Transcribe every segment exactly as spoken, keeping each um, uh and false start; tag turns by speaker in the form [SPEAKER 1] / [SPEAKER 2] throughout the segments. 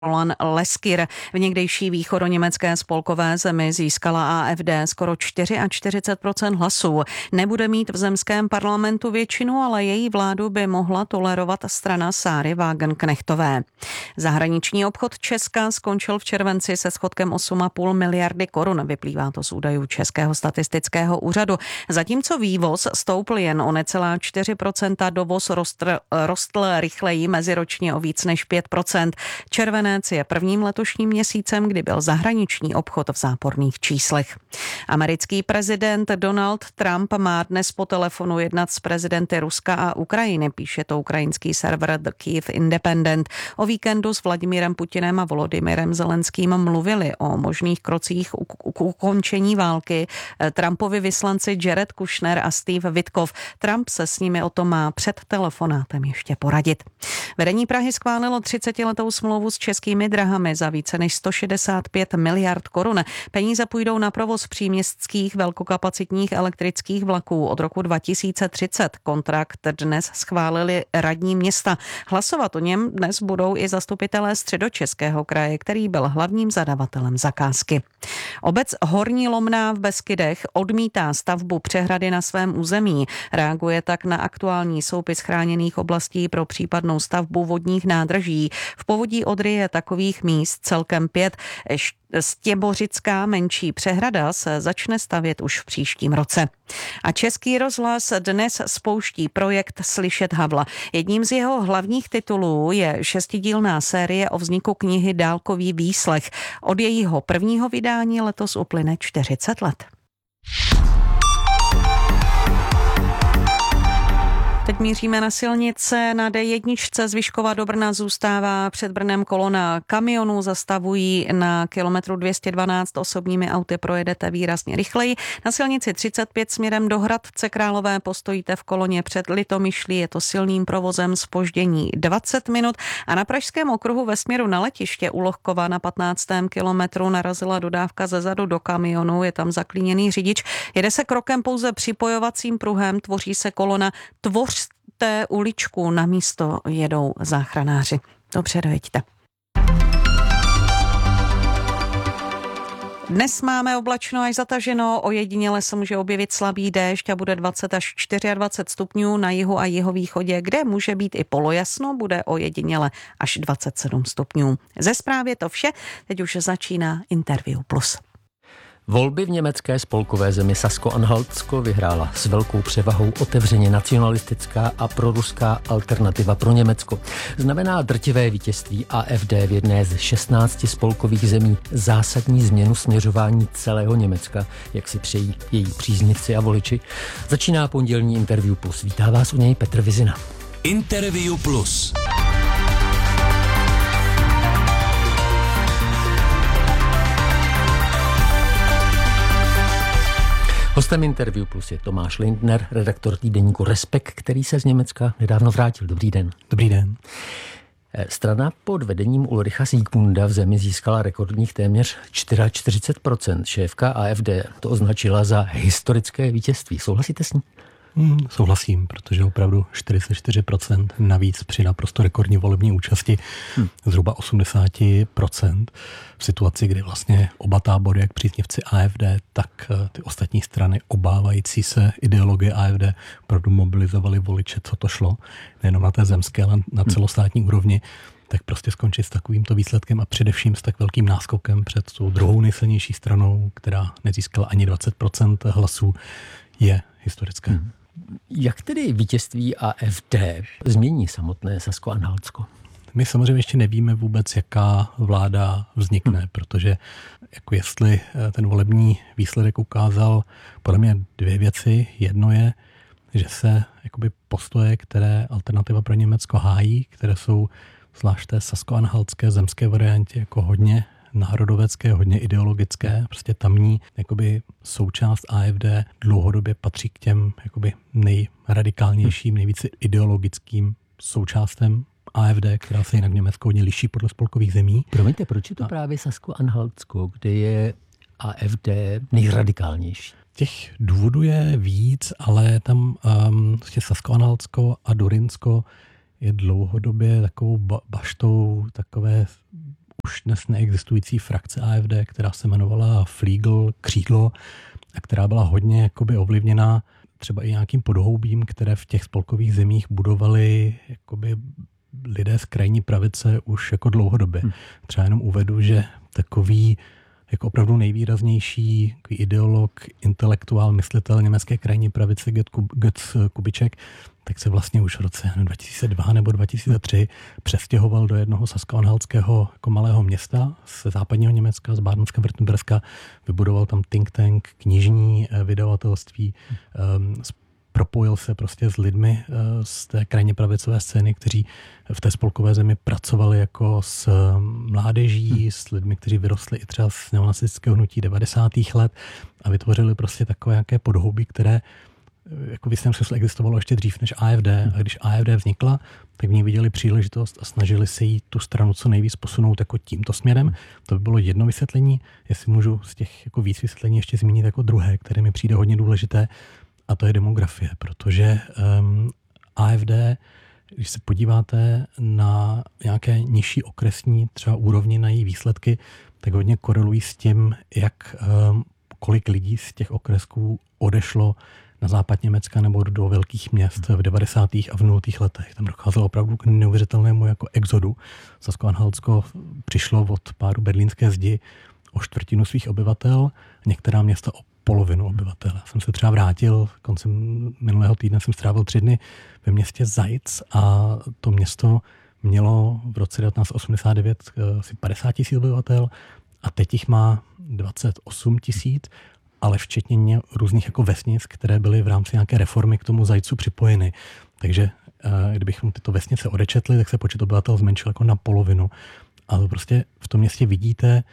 [SPEAKER 1] Roland Leskyr. V někdejší východoněmecké spolkové zemi získala A F D skoro čtyřicet čtyři procent hlasů. Nebude mít v zemském parlamentu většinu, ale její vládu by mohla tolerovat strana Sáry Wagenknechtové. Zahraniční obchod Česka skončil v červenci se schodkem osm a půl miliardy korun. Vyplývá to z údajů Českého statistického úřadu. Zatímco vývoz stoupl jen o necelá čtyři procenta, dovoz rostl, rostl rychleji meziročně o víc než pět procent. Červené je prvním letošním měsícem, kdy byl zahraniční obchod v záporných číslech. Americký prezident Donald Trump má dnes po telefonu jednat s prezidenty Ruska a Ukrajiny, píše to ukrajinský server The Kyiv Independent. O víkendu s Vladimírem Putinem a Volodymyrem Zelenským mluvili o možných krocích k ukončení války. Trumpovi vyslanci Jared Kushner a Steve Witkoff. Trump se s nimi o tom má před telefonátem ještě poradit. Vedení Prahy schválilo třicetiletou smlouvu s Českými drahami za více než sto šedesát pět miliard korun. Peníze půjdou na provoz příměstských velkokapacitních elektrických vlaků od roku dva tisíce třicet. Kontrakt dnes schválili radní města. Hlasovat o něm dnes budou i zastupitelé Středočeského kraje, který byl hlavním zadavatelem zakázky. Obec Horní Lomná v Beskydech odmítá stavbu přehrady na svém území. Reaguje tak na aktuální soupis chráněných oblastí pro případnou stavbu vodních nádrží. V povodí Odry je takových míst celkem pět. Stěbořická menší přehrada se začne stavět už v příštím roce. A Český rozhlas dnes spouští projekt Slyšet Havla. Jedním z jeho hlavních titulů je šestidílná série o vzniku knihy Dálkový výslech. Od jejího prvního vydání letos uplyne čtyřicet let. Teď míříme na silnice. Na D jedna z Vyškova do Brna zůstává před Brnem kolona kamionů. Zastavují na kilometru dvě stě dvanáct. Osobními auty projedete výrazně rychleji. Na silnici třicet pět směrem do Hradce Králové postojíte v koloně před Litomyšlí. Je to silným provozem zpoždění dvacet minut. A na Pražském okruhu ve směru na letiště u Lohkova na patnáctém kilometru narazila dodávka zezadu do kamionu. Je tam zaklíněný řidič. Jede se krokem pouze připojovacím pruhem. Tvoří se kolona Tvoř té uličku, na místo jedou záchranáři. Dobře, dojeďte. Dnes máme oblačno až zataženo, ojediněle se může objevit slabý déšť a bude dvacet až dvacet čtyři stupňů na jihu a jihovýchodě, kde může být i polojasno, bude ojediněle až dvacet sedm stupňů. Ze zprávy to vše, teď už začíná Interview Plus.
[SPEAKER 2] Volby v německé spolkové zemi Sasko-Anhaltsko vyhrála s velkou převahou otevřeně nacionalistická a proruská Alternativa pro Německo. Znamená drtivé vítězství A F D v jedné z šestnácti spolkových zemí zásadní změnu směřování celého Německa, jak si přejí její příznivci a voliči. Začíná pondělní Interview Plus. Vítá vás u něj Petr Vizina.
[SPEAKER 3] Interview Plus.
[SPEAKER 2] Hostem Interview Plus je Tomáš Lindner, redaktor týdeníku Respekt, který se z Německa nedávno vrátil. Dobrý den.
[SPEAKER 4] Dobrý den.
[SPEAKER 2] Strana pod vedením Ulricha Siegmunda v zemi získala rekordních téměř čtyřicet čtyři procent. Šéfka A F D to označila za historické vítězství. Souhlasíte s ní?
[SPEAKER 4] Hmm, souhlasím, protože opravdu čtyřicet čtyři procent navíc při naprosto rekordní volební účasti, hmm. zhruba osmdesát procent v situaci, kdy vlastně oba tábory, jak příznivci A F D, tak ty ostatní strany obávající se ideologie A F D, opravdu mobilizovali voliče, co to šlo, nejenom na té zemské, ale na celostátní hmm. úrovni, tak prostě skončit s takovýmto výsledkem a především s tak velkým náskokem před tou druhou nejsilnější stranou, která nezískala ani dvacet procent hlasů, je historické. Hmm.
[SPEAKER 2] Jak tedy vítězství A F D změní samotné Sasko-Anhaltsko?
[SPEAKER 4] My samozřejmě ještě nevíme vůbec, jaká vláda vznikne, hmm. protože jako jestli ten volební výsledek ukázal podle mě dvě věci. Jedno je, že se jakoby postoje, které Alternativa pro Německo hájí, které jsou zvlášť té sasko-anhaltské zemské variantě jako hodně národovecké, hodně ideologické, prostě tamní jakoby součást A F D dlouhodobě patří k těm jakoby nejradikálnějším, nejvíce ideologickým součástem A F D, která se jinak v Německu hodně liší podle spolkových zemí.
[SPEAKER 2] Promiňte, proč je to A... právě Sasko-Anhaltsko, kde je A F D nejradikálnější?
[SPEAKER 4] Těch důvodů je víc, ale tam um, Sasko-Anhaltsko a Durinsko je dlouhodobě takovou baštou takové už dnes neexistující frakce A F D, která se jmenovala Flígl, křídlo, a která byla hodně jakoby ovlivněná třeba i nějakým podhoubím, které v těch spolkových zemích budovali jakoby lidé z krajní pravice už jako dlouhodobě. Hmm. Třeba jenom uvedu, že takový jako opravdu nejvýraznější ideolog, intelektuál, myslitel německé krajní pravice Götz Kubitschek, tak se vlastně už v roce dva tisíce dva nebo dva tisíce tři přestěhoval do jednoho sasko-anhaltského jako malého města z západního Německa, z Bádenska, Württemberska, vybudoval tam think tank, knižní vydavatelství, um, propojil se prostě s lidmi z té krajně pravicové scény, kteří v té spolkové zemi pracovali jako s mládeží, hmm. s lidmi, kteří vyrostli i třeba z neonacistického hnutí devadesátých let a vytvořili prostě takové nějaké podhoubí, které jako v jistém smyslu existovalo ještě dřív než A F D. Hmm. A když A F D vznikla, tak v ní viděli příležitost a snažili se jí tu stranu co nejvíc posunout jako tímto směrem. Hmm. To by bylo jedno vysvětlení. Jestli můžu z těch jako víc vysvětlení ještě zmínit jako druhé, které mi přijde hodně důležité, a to je demografie, protože um, A F D, když se podíváte na nějaké nižší okresní třeba úrovni na její výsledky, tak hodně korelují s tím, jak um, kolik lidí z těch okresků odešlo na západ Německa nebo do velkých měst v devadesátých a v nultých letech. Tam docházelo opravdu k neuvěřitelnému jako exodu. Sasko-Anhaltsko přišlo od pádu berlínské zdi o čtvrtinu svých obyvatel, některá města o polovinu obyvatel. Já jsem se třeba vrátil, koncem minulého týdne jsem strávil tři dny ve městě Zajc a to město mělo v roce devatenáct osmdesát devět asi padesát tisíc obyvatel a teď jich má dvacet osm tisíc, ale včetně různých jako vesnic, které byly v rámci nějaké reformy k tomu Zajcu připojeny. Takže kdybychom tyto vesnice odečetli, tak se počet obyvatel zmenšil jako na polovinu. A to prostě v tom městě vidíte,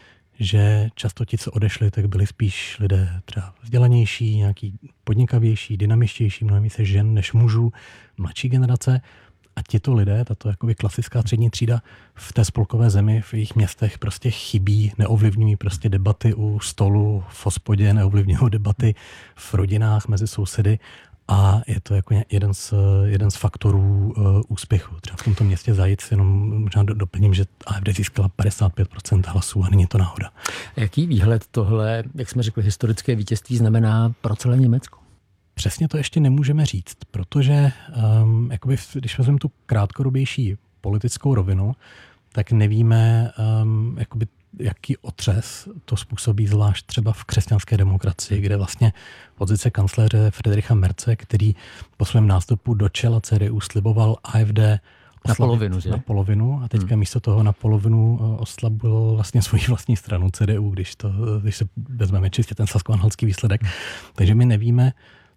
[SPEAKER 4] že často ti, co odešli, tak byli spíš lidé třeba vzdělanější, nějaký podnikavější, dynamičtější, mnohem více žen než mužů, mladší generace. A tito lidé, tato jakoby klasická střední třída v té spolkové zemi, v jejich městech prostě chybí, neovlivňují prostě debaty u stolu, v hospodě, neovlivňují debaty v rodinách mezi sousedy. A je to jako jeden z, jeden z faktorů uh, úspěchu. Třeba v tomto městě Zajc, jenom možná doplním, že A F D získala padesát pět procent hlasů a není to náhoda.
[SPEAKER 2] Jaký výhled tohle, jak jsme řekli, historické vítězství znamená pro celé Německo?
[SPEAKER 4] Přesně to ještě nemůžeme říct, protože um, jakoby, když vezmeme tu krátkodobější politickou rovinu, tak nevíme, um, jakoby, jaký otřes to způsobí zvlášť třeba v křesťanské demokracii, kde vlastně pozice kancléře Friedricha Merze, který po svém nástupu do čela C D U sliboval A F D
[SPEAKER 2] na polovinu, že?
[SPEAKER 4] Na polovinu a teďka hmm. místo toho na polovinu oslabil vlastně svoji vlastní stranu C D U, když, to, když se vezmeme čistě ten sasko-anhaltský výsledek. Hmm. Takže my nevíme,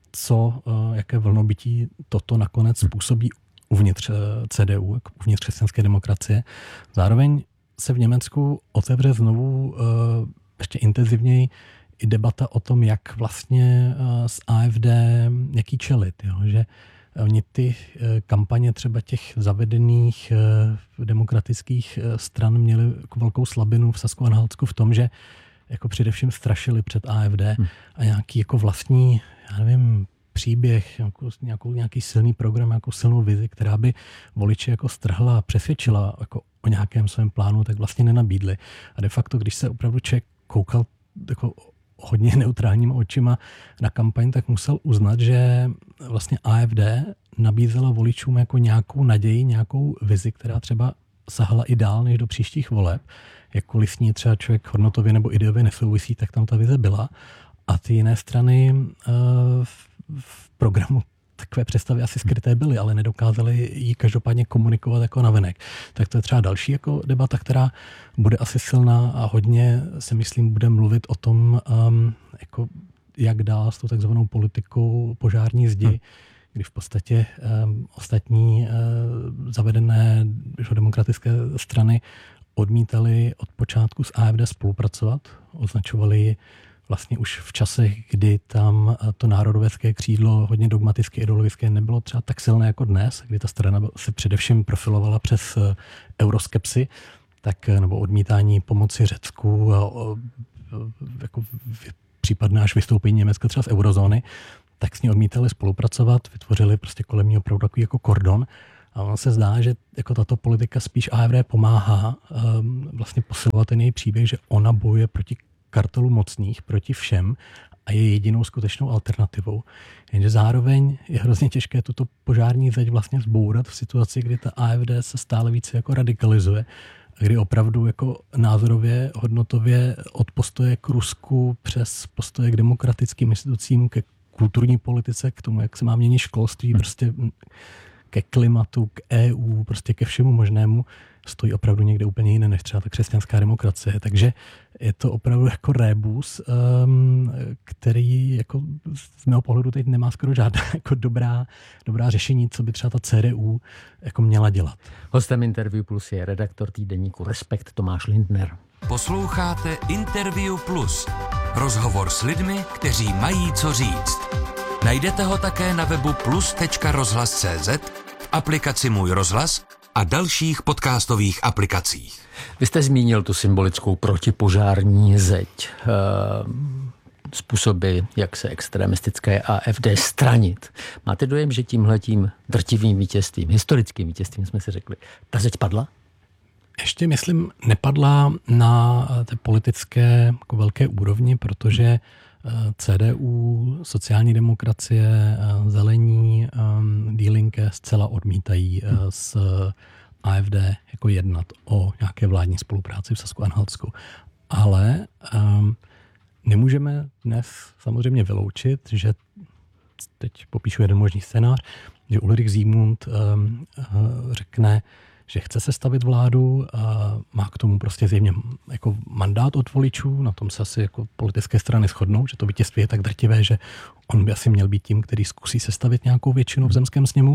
[SPEAKER 4] co, jaké vlnobytí toto nakonec způsobí uvnitř C D U, uvnitř křesťanské demokracie. Zároveň se v Německu otevře znovu ještě intenzivněji i debata o tom, jak vlastně s A F D, jaký čelit. Jo? Že oni ty kampaně třeba těch zavedených demokratických stran měly jako velkou slabinu v Sasko-Anhaltsku v tom, že jako především strašili před A F D hmm. a nějaký jako vlastní, já nevím, příběh, nějakou, nějakou, nějaký silný program, nějakou silnou vizi, která by voliče jako strhla a přesvědčila jako o nějakém svém plánu, tak vlastně nenabídli. A de facto, když se opravdu člověk koukal jako hodně neutrálníma očima na kampaň, tak musel uznat, že vlastně A F D nabízela voličům jako nějakou naději, nějakou vizi, která třeba sahala i dál než do příštích voleb. Jakkoliv s ní třeba člověk hodnotově nebo ideově nesouvisí, tak tam ta vize byla. A ty jiné strany uh, v programu takové představy asi skryté byly, ale nedokázali ji každopádně komunikovat jako navenek. Tak to je třeba další jako debata, která bude asi silná a hodně si myslím bude mluvit o tom, um, jako jak dál s tou takzvanou politikou požární zdi, hmm. kdy v podstatě um, ostatní uh, zavedené demokratické strany odmítali od počátku s A F D spolupracovat, označovali ji vlastně už v časech, kdy tam to národovecké křídlo hodně dogmatické, ideologické nebylo třeba tak silné jako dnes, kdy ta strana se především profilovala přes euroskepsy, tak, nebo odmítání pomoci Řecku a jako případné až vystoupení Německa třeba z eurozóny, tak s ní odmítali spolupracovat, vytvořili prostě kolem ní opravdu takový jako kordon A ono se zdá, že jako tato politika spíš A F D pomáhá um, vlastně posilovat ten její příběh, že ona bojuje proti kartelu mocných, proti všem a je jedinou skutečnou alternativou. Jenže zároveň je hrozně těžké tuto požární zeď vlastně zbourat v situaci, kdy ta A F D se stále více jako radikalizuje a kdy opravdu jako názorově, hodnotově od postoje k Rusku přes postoje k demokratickým institucím, ke kulturní politice, k tomu, jak se má měnit školství, prostě ke klimatu, k E U, prostě ke všemu možnému, stojí opravdu někde úplně jiné než třeba ta křesťanská demokracie. Takže je to opravdu jako rébus, um, který jako z mého pohledu teď nemá skoro žádná jako dobrá, dobrá řešení, co by třeba ta C D U jako měla dělat.
[SPEAKER 2] Hostem Interview Plus je redaktor týdeníku Respekt Tomáš Lindner.
[SPEAKER 3] Posloucháte Interview Plus. Rozhovor s lidmi, kteří mají co říct. Najdete ho také na webu plus tečka rozhlas tečka cé zet, v aplikaci Můj rozhlas a dalších podcastových aplikacích.
[SPEAKER 2] Vy jste zmínil tu symbolickou protipožární zeď. Způsoby, jak se extremistické A F D stranit. Máte dojem, že tímhletím drtivým vítězstvím, historickým vítězstvím jsme si řekli, ta zeď padla?
[SPEAKER 4] Ještě, myslím, nepadla na té politické jako velké úrovni, protože C D U, sociální demokracie, zelení, Die Linke zcela odmítají s A F D jako jednat o nějaké vládní spolupráci v Sasko-Anhaltsku. Ale um, nemůžeme dnes samozřejmě vyloučit, že teď popíšu jeden možný scénář, že Ulrich Zygmunt um, uh, řekne, že chce sestavit vládu, a má k tomu prostě zjevně jako mandát od voličů, na tom se asi jako politické strany shodnou, že to vítězství je tak drtivé, že on by asi měl být tím, který zkusí sestavit nějakou většinu v zemském sněmu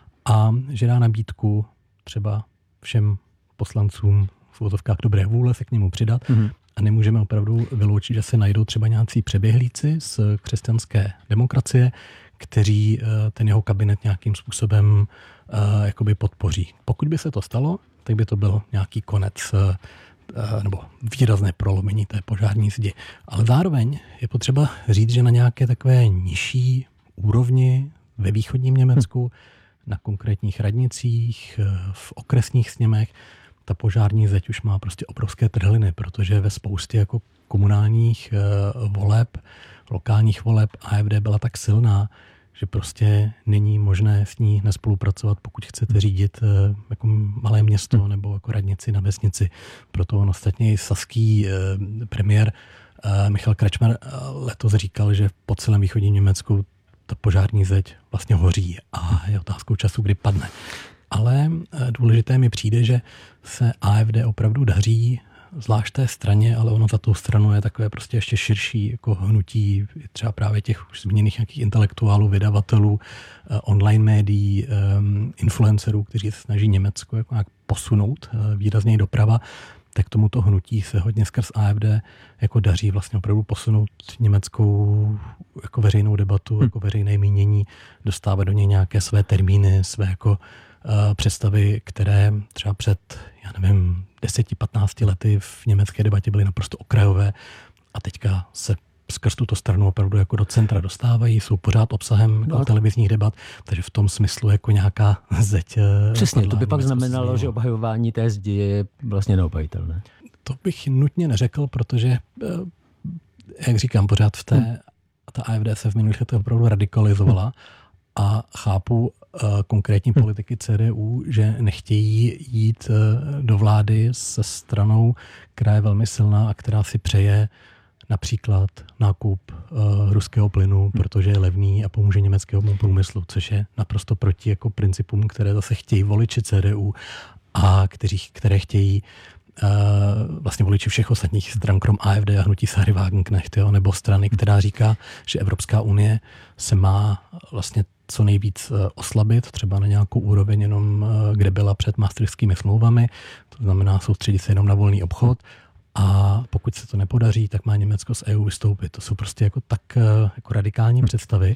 [SPEAKER 4] a že dá nabídku třeba všem poslancům v uvozovkách dobré vůle se k němu přidat. Mm-hmm. A nemůžeme opravdu vyloučit, že se najdou třeba nějací přeběhlíci z křesťanské demokracie, kteří ten jeho kabinet nějakým způsobem uh, jakoby podpoří. Pokud by se to stalo, tak by to byl nějaký konec uh, nebo výrazné prolomení té požární zdi. Ale zároveň je potřeba říct, že na nějaké takové nižší úrovni ve východním Německu, na konkrétních radnicích, v okresních sněmech, ta požární zeď už má prostě obrovské trhliny, protože ve spoustě jako komunálních uh, voleb, lokálních voleb A F D byla tak silná, že prostě není možné s ní nespolupracovat, pokud chcete řídit uh, jako malé město nebo jako radnici na vesnici. Proto on ostatně i saský uh, premiér uh, Michal Kretschmer uh, letos říkal, že po celém východním Německu ta požární zeď vlastně hoří a je otázkou času, kdy padne. Ale důležité mi přijde, že se A F D opravdu daří, zvlášť té straně, ale ono za tou stranou je takové prostě ještě širší jako hnutí třeba právě těch už zmíněných nějakých intelektuálů, vydavatelů, online médií, influencerů, kteří se snaží Německo jako nějak posunout výrazněji doprava, tak tomuto hnutí se hodně skrz A F D jako daří vlastně opravdu posunout německou jako veřejnou debatu, jako veřejné mínění, dostávat do něj nějaké své termíny, své jako představy, které třeba před, já nevím, deseti patnácti lety v německé debatě byly naprosto okrajové a teďka se skrz tuto stranu opravdu jako do centra dostávají, jsou pořád obsahem jako no, televizních debat, takže v tom smyslu jako nějaká zeď.
[SPEAKER 2] Přesně, to by pak znamenalo, že obhajování té zdi je vlastně neobhajitelné.
[SPEAKER 4] To bych nutně neřekl, protože, jak říkám, pořád v té, hmm. ta A F D se v minulých letech opravdu radikalizovala, hmm. a chápu uh, konkrétní politiky C D U, že nechtějí jít uh, do vlády se stranou, která je velmi silná a která si přeje například nákup uh, ruského plynu, protože je levný a pomůže německému průmyslu, což je naprosto proti jako principům, které zase chtějí voliči C D U a kteří, které chtějí uh, vlastně voliči všech ostatních stran, krom A F D a hnutí Sary Wagenknecht, jo, nebo strany, která říká, že Evropská unie se má vlastně co nejvíc oslabit, třeba na nějakou úroveň jenom, kde byla před maastrichtskými smlouvami, to znamená soustředit se jenom na volný obchod a pokud se to nepodaří, tak má Německo z E U vystoupit. To jsou prostě jako tak jako radikální představy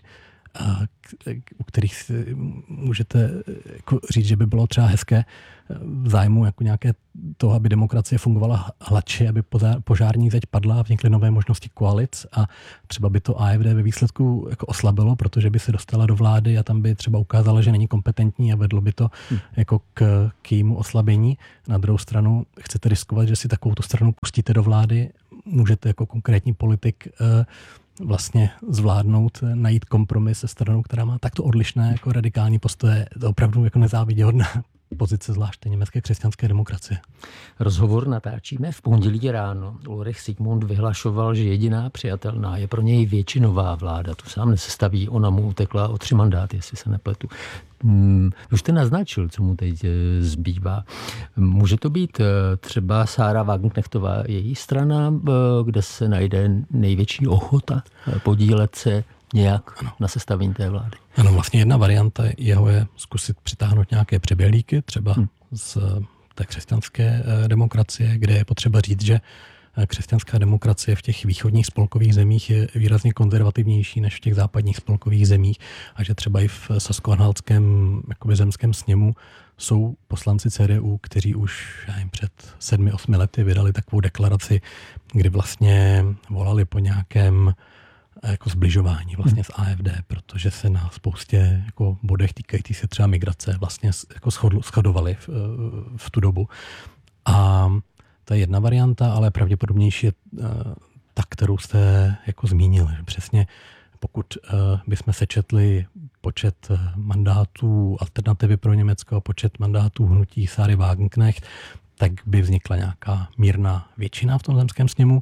[SPEAKER 4] u kterých si můžete jako říct, že by bylo třeba hezké v zájmu jako nějaké toho, aby demokracie fungovala hladše, aby požární zeď padla a vznikly nové možnosti koalic a třeba by to A F D ve výsledku jako oslabilo, protože by se dostala do vlády a tam by třeba ukázala, že není kompetentní a vedlo by to hmm. jako k, k jejímu oslabení. Na druhou stranu chcete riskovat, že si takovou tu stranu pustíte do vlády, můžete jako konkrétní politik vlastně zvládnout, najít kompromis se stranou, která má takto odlišné jako radikální postoje. To opravdu jako nezáviděhodná pozice, zvláště německé křesťanské demokracie.
[SPEAKER 2] Rozhovor natáčíme v pondělí ráno. Ulrich Sigmund vyhlašoval, že jediná přijatelná je pro něj většinová vláda. Tu sám nesestaví, ona mu utekla o tři mandáty, jestli se nepletu. Hmm, už jste naznačil, co mu teď zbývá. Může to být třeba Sára Wagenknechtová, její strana, kde se najde největší ochota podílet se nějak ano. na sestavení té vlády?
[SPEAKER 4] Ano, vlastně jedna varianta jeho je zkusit přitáhnout nějaké přeběhlíky, třeba hmm. z té křesťanské demokracie, kde je potřeba říct, že křesťanská demokracie v těch východních spolkových zemích je výrazně konzervativnější než v těch západních spolkových zemích a že třeba i v sasko-anhaltském jakoby zemském sněmu jsou poslanci C D U, kteří už já jim před sedmi, osmi lety vydali takovou deklaraci, kdy vlastně volali po nějakém jako zbližování vlastně s A F D, protože se na spoustě jako bodech týkající se třeba migrace vlastně jako shodovali v, v tu dobu. A to je jedna varianta, ale pravděpodobnější je ta, kterou jste jako zmínil. Přesně pokud bychom sečetli počet mandátů Alternativy pro Německo a počet mandátů hnutí Sáry Wagenknecht, tak by vznikla nějaká mírná většina v tom zemském sněmu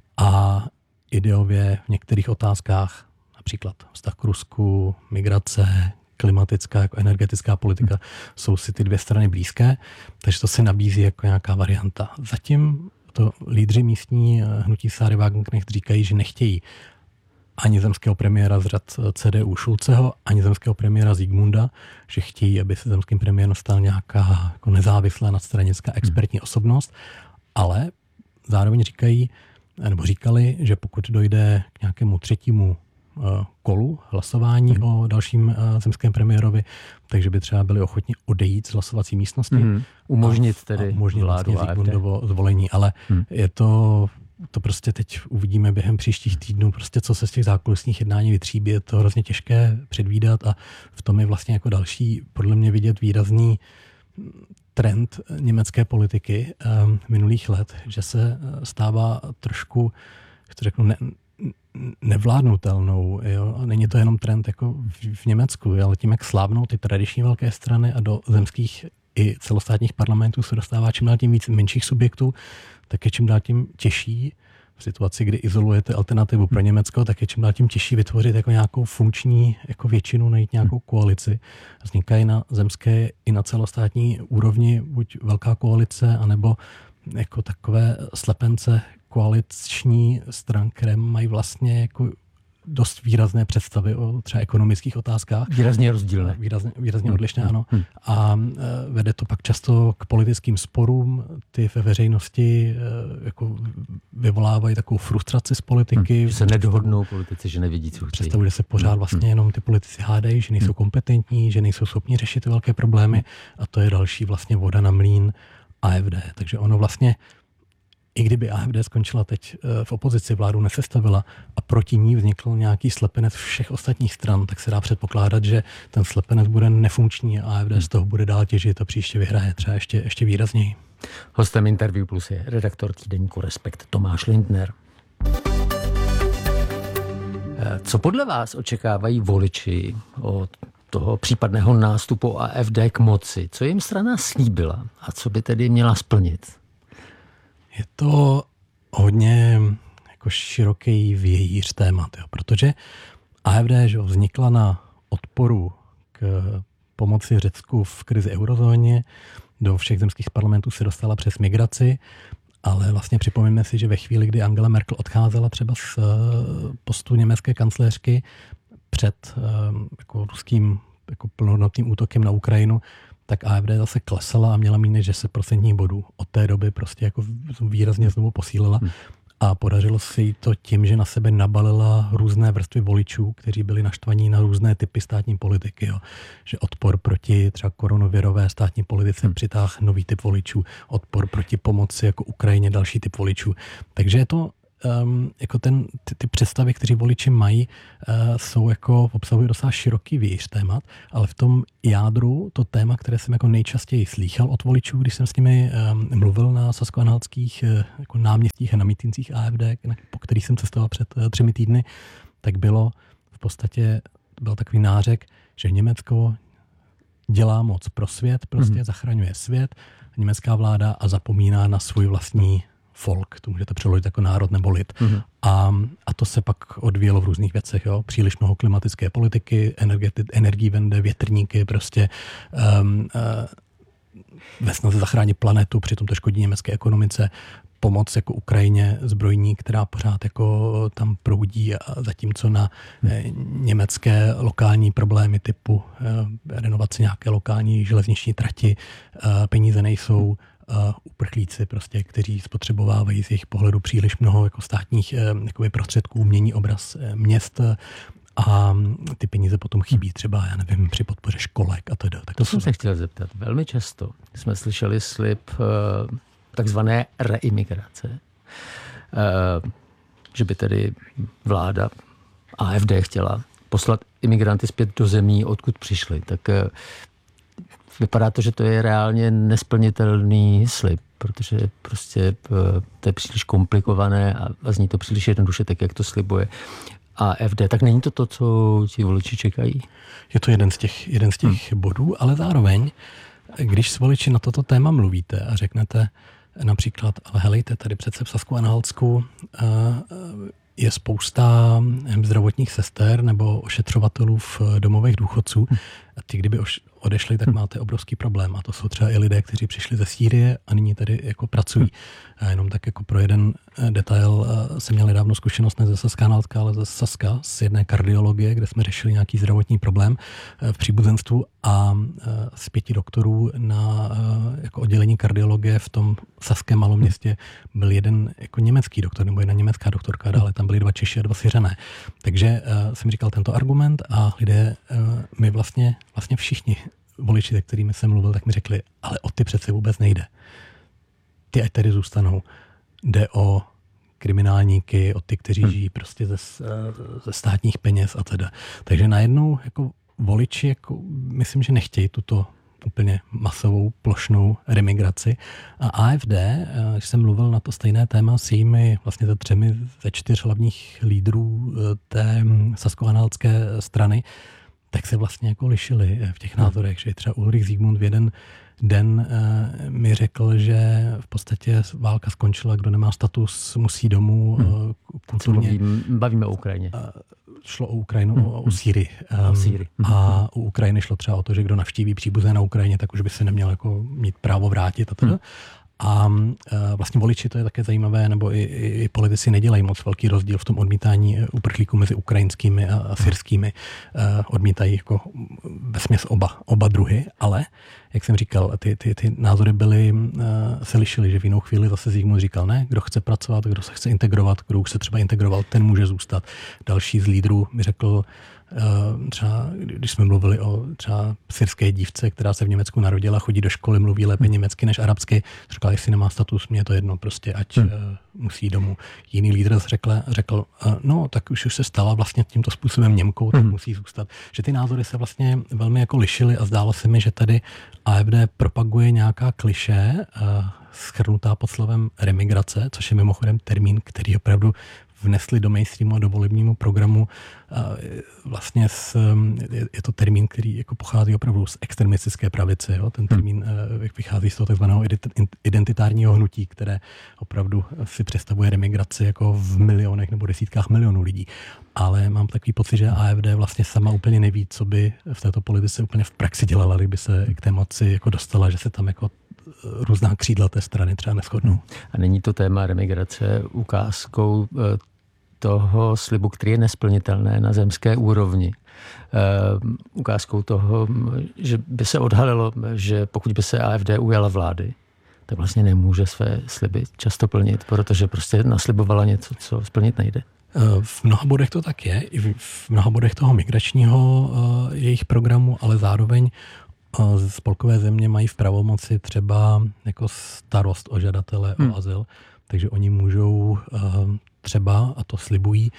[SPEAKER 4] a ideově v některých otázkách, například vztah k Rusku, migrace, klimatická, jako energetická politika, jsou si ty dvě strany blízké, takže to se nabízí jako nějaká varianta. Zatím to lídři místní hnutí Sáry Wagenknecht říkají, že nechtějí ani zemského premiéra z řad C D U Schulzeho, ani zemského premiéra Sigmunda, že chtějí, aby se zemským premiérem stal nějaká jako nezávislá nadstranická expertní osobnost, ale zároveň říkají, nebo říkali, že pokud dojde k nějakému třetímu kolu hlasování mm. o dalším zemském premiérovi, takže by třeba byli ochotni odejít z hlasovací místnosti. Mm.
[SPEAKER 2] Umožnit tedy
[SPEAKER 4] a umožnit
[SPEAKER 2] vládu
[SPEAKER 4] vlastně Sigmundovo zvolení, ale mm. je to, to prostě teď uvidíme během příštích týdnů, prostě co se z těch zákulisních jednání vytříbí, je to hrozně těžké předvídat a v tom je vlastně jako další, podle mě vidět výrazný trend německé politiky um, minulých let, že se stává trošku, jak to řeknu, ne, nevládnutelnou. Jo? A není to jenom trend jako v, v Německu, ale tím, jak slábnou ty tradiční velké strany a do zemských i celostátních parlamentů se dostává čím dál tím víc menších subjektů, tak je čím dál tím těžší v situaci, kdy izolujete alternativu pro Německo, tak je čím dál tím těžší vytvořit jako nějakou funkční jako většinu, najít nějakou koalici. Vznikají na zemské i na celostátní úrovni buď velká koalice, anebo jako takové slepence koaliční stran, které mají vlastně jako dost výrazné představy o třeba ekonomických otázkách.
[SPEAKER 2] Výrazně rozdílné.
[SPEAKER 4] Výrazně, výrazně odlišné, ano. Hmm. A vede to pak často k politickým sporům. Ty ve veřejnosti jako vyvolávají takovou frustraci z politiky.
[SPEAKER 2] Hmm. Že se nedohodnou politici, že nevidí, co chtějí.
[SPEAKER 4] Představují, že se pořád vlastně jenom ty politici hádají, že nejsou kompetentní, že nejsou schopni řešit velké problémy a to je další vlastně voda na mlýn A F D. Takže ono vlastně i kdyby A F D skončila teď v opozici, vládu nesestavila a proti ní vznikl nějaký slepenec všech ostatních stran, tak se dá předpokládat, že ten slepenec bude nefunkční a A F D z toho bude dál těžit a příště vyhraje třeba ještě, ještě výrazněji.
[SPEAKER 2] Hostem Interview Plus je redaktor týdeníku Respekt Tomáš Lindner. Co podle vás očekávají voliči od toho případného nástupu A F D k moci? Co jim strana slíbila a co by tedy měla splnit?
[SPEAKER 4] Je to hodně jako široký vějíř témat, jo, protože A F D že vznikla na odporu k pomoci Řecku v krizi eurozóně, do všech zemských parlamentů se dostala přes migraci, ale vlastně připomeňme si, že ve chvíli, kdy Angela Merkel odcházela třeba z postu německé kancléřky před jako ruským jako plnohodnotným útokem na Ukrajinu, tak A F D zase klesala a měla méně než deset procentních bodů. Od té doby prostě jako výrazně znovu posílila. Hmm. A podařilo se jí to tím, že na sebe nabalila různé vrstvy voličů, kteří byli naštvaní na různé typy státní politiky. Jo. Že odpor proti třeba koronavirové státní politice hmm. přitáhl nový typ voličů, odpor proti pomoci jako Ukrajině další typ voličů. Takže je to Um, jako ten, ty, ty představy, kteří voliči mají, uh, jsou jako, obsahují docela široký vějíř témat, ale v tom jádru to téma, které jsem jako nejčastěji slýchal od voličů, když jsem s nimi um, mluvil na saskoanhaltských uh, jako náměstích a na mítincích A F D, po kterých jsem cestoval před uh, třemi týdny, tak bylo v podstatě, byl takový nářek, že Německo dělá moc pro svět, prostě mm-hmm. zachraňuje svět, německá vláda a zapomíná na svůj vlastní folk, to můžete přeložit jako národ nebo lid. Mm-hmm. A, a to se pak odvíjelo v různých věcech. Jo? Příliš mnoho klimatické politiky, energii vende, větrníky, prostě um, uh, ve snaze zachránit planetu, přitom to škodí německé ekonomice, pomoc jako Ukrajině zbrojní, která pořád jako tam proudí, a zatímco na eh, německé lokální problémy typu eh, renovace nějaké lokální železniční trati eh, peníze nejsou. Uh, uprchlíci, prostě, kteří spotřebovávají z jejich pohledu příliš mnoho jako státních uh, prostředků, mění obraz uh, měst uh, a ty peníze potom chybí třeba, já nevím, při podpoře školek a to jde.
[SPEAKER 2] Tak to, to jsem se chtěl zeptat. Velmi často jsme slyšeli slib uh, takzvané reimigrace, uh, že by tedy vláda A F D chtěla poslat imigranty zpět do zemí, odkud přišli. Tak uh, vypadá to, že to je reálně nesplnitelný slib, protože prostě to je příliš komplikované a zní to příliš jednoduše, tak jak to slibuje A F D. Tak není to to, co ti voliči čekají?
[SPEAKER 4] Je to jeden z těch, jeden z těch hmm. bodů, ale zároveň, když s voliči na toto téma mluvíte a řeknete například, ale helejte, tady přece v Sasko-Anhaltsku je spousta zdravotních sester nebo ošetřovatelů v domovech důchodců. A ty, kdyby odešli, tak máte obrovský problém. A to jsou třeba i lidé, kteří přišli ze Sýrie a nyní tady jako pracují. A jenom tak jako pro jeden detail jsem měl nedávno zkušenost ne ze Saska-Anhaltka, ale ze Saska, z jedné kardiologie, kde jsme řešili nějaký zdravotní problém v příbuzenstvu a z pěti doktorů na jako oddělení kardiologie v tom saském malom městě byl jeden jako německý doktor nebo jedna německá doktorka, ale tam byli dva Češi a dva Syřané. Takže uh, jsem říkal tento argument a lidé, uh, my vlastně, vlastně všichni voliči, se kterými jsem mluvil, tak mi řekli, ale o ty přece vůbec nejde. Ty ať tady zůstanou. Jde o kriminálníky, o ty, kteří žijí prostě ze, ze státních peněz a teda. Takže najednou jako voliči, jako, myslím, že nechtějí tuto úplně masovou, plošnou remigraci. A A F D, když jsem mluvil na to stejné téma s jimi vlastně ze třemi ze čtyř hlavních lídrů té sasko-anhaltské strany, tak se vlastně jako lišili v těch názorech, že třeba Ulrich Siegmund v jeden den mi řekl, že v podstatě válka skončila, kdo nemá status, musí domů. Hmm.
[SPEAKER 2] Kulturně. Bavíme o Ukrajině.
[SPEAKER 4] Šlo o Ukrajinu, hmm. o, o Sýrii. Um,
[SPEAKER 2] Sýrii.
[SPEAKER 4] A u Ukrajiny šlo třeba o to, že kdo navštíví příbuzné na Ukrajině, tak už by se neměl jako mít právo vrátit a teda. Hmm. A uh, vlastně voliči, to je také zajímavé, nebo i, i, i politici nedělají moc velký rozdíl v tom odmítání uprchlíků mezi ukrajinskými a, a syrskými. Uh, odmítají jako vesměs oba, oba druhy, ale jak jsem říkal, ty, ty, ty názory byly, uh, se lišily, že v jinou chvíli zase Zygmunt říkal, ne, kdo chce pracovat, kdo se chce integrovat, kdo už se třeba integroval, ten může zůstat. Další z lídrů mi řekl, Uh, třeba, když jsme mluvili o třeba syrské dívce, která se v Německu narodila, chodí do školy, mluví lépe hmm. německy než arabsky, říkal, jestli nemá status, mě je to jedno, prostě ať hmm. uh, musí domů. Jiný lídr řekl, řekl uh, no, tak už, už se stala vlastně tímto způsobem Němkou, tak hmm. musí zůstat. Že ty názory se vlastně velmi jako lišily a zdálo se mi, že tady A F D propaguje nějaká klišé, uh, shrnutá pod slovem remigrace, což je mimochodem termín, který opravdu vnesli do mainstreamu a do volebnímu programu. Vlastně s, je to termín, který jako pochází opravdu z extremistické pravice. Jo? Ten termín vychází z toho takzvaného identitárního hnutí, které opravdu si představuje remigraci jako v milionech nebo desítkách milionů lidí. Ale mám takový pocit, že A F D vlastně sama úplně neví, co by v této politice úplně v praxi dělala, kdyby se k té moci jako dostala, že se tam jako různá křídla té strany třeba neshodnou.
[SPEAKER 2] A není to téma remigrace ukázkou toho slibu, který je nesplnitelné na zemské úrovni. Uh, ukázkou toho, že by se odhalilo, že pokud by se A F D ujala vlády, tak vlastně nemůže své sliby často plnit, protože prostě naslibovala něco, co splnit nejde.
[SPEAKER 4] V mnoha bodech to tak je, i v mnoha bodech toho migračního jejich programu, ale zároveň spolkové země mají v pravomoci třeba jako starost o žadatele hmm. o azyl, takže oni můžou třeba, a to slibují,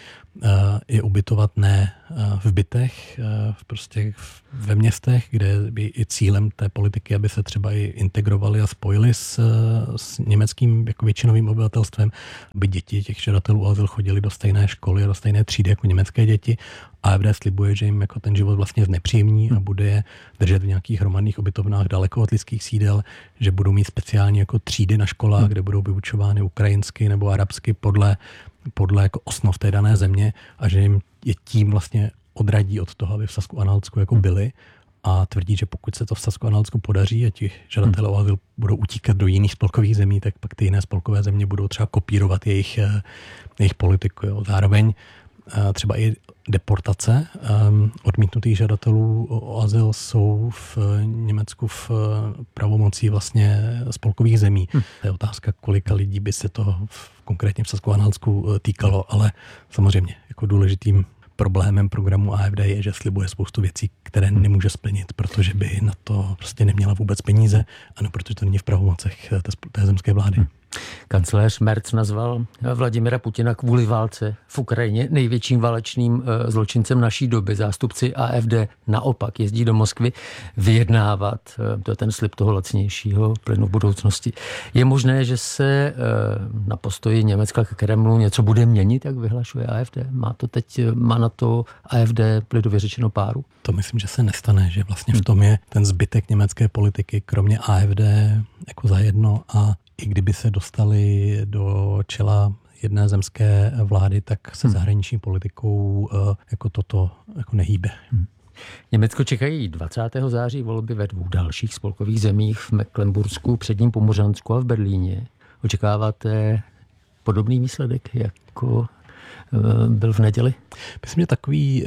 [SPEAKER 4] je ubytovat ne v bytech, prostě ve městech, kde by i cílem té politiky, aby se třeba i integrovali a spojili s, s německým jako většinovým obyvatelstvem, aby děti těch žadatelů o azyl chodili do stejné školy, do stejné třídy jako německé děti. A AfD slibuje, že jim jako ten život vlastně znepříjemní a bude je držet v nějakých hromadných ubytovnách daleko od lidských sídel, že budou mít speciálně jako třídy na školách, kde budou vyučovány ukrajinsky nebo arabsky podle, podle jako osnov té dané země a že jim je tím vlastně odradí od toho, aby v Sasku-Anhaltsku jako byli a tvrdí, že pokud se to v Sasku-Anhaltsku podaří a ti žadatelé o azyl budou utíkat do jiných spolkových zemí, tak pak ty jiné spolkové země budou třeba kopírovat jejich, jejich politiku. Jo. Zároveň třeba i deportace um, odmítnutých žadatelů o, o azyl jsou v Německu v pravomocí vlastně spolkových zemí. Hm. To je otázka, kolika lidí by se to v, konkrétně v Sasku-Anhaltsku týkalo, ale samozřejmě jako důležitým problémem programu AfD je, že slibuje spoustu věcí, které nemůže splnit, protože by na to prostě neměla vůbec peníze, ano, protože to není v pravomocech té, té zemské vlády. Hm.
[SPEAKER 2] Kancléř Merz nazval Vladimira Putina kvůli válce v Ukrajině největším válečným zločincem naší doby. Zástupci AfD naopak jezdí do Moskvy vyjednávat. To je ten slib toho lacnějšího plynu v budoucnosti. Je možné, že se na postoji Německa k Kremlu něco bude měnit, jak vyhlašuje AfD? Má to teď, má na to AfD lidově řečeno páru?
[SPEAKER 4] To myslím, že se nestane, že vlastně v tom je ten zbytek německé politiky, kromě AfD jako zajedno a i kdyby se dostali do čela jedné zemské vlády, tak se hmm. zahraniční politikou jako toto jako nehýbe. Hmm.
[SPEAKER 2] Německo čekají dvacátého září volby ve dvou dalších spolkových zemích v Mecklenbursku, Předním Pomořansku a v Berlíně. Očekáváte podobný výsledek, jako byl v neděli?
[SPEAKER 4] Myslím, že takový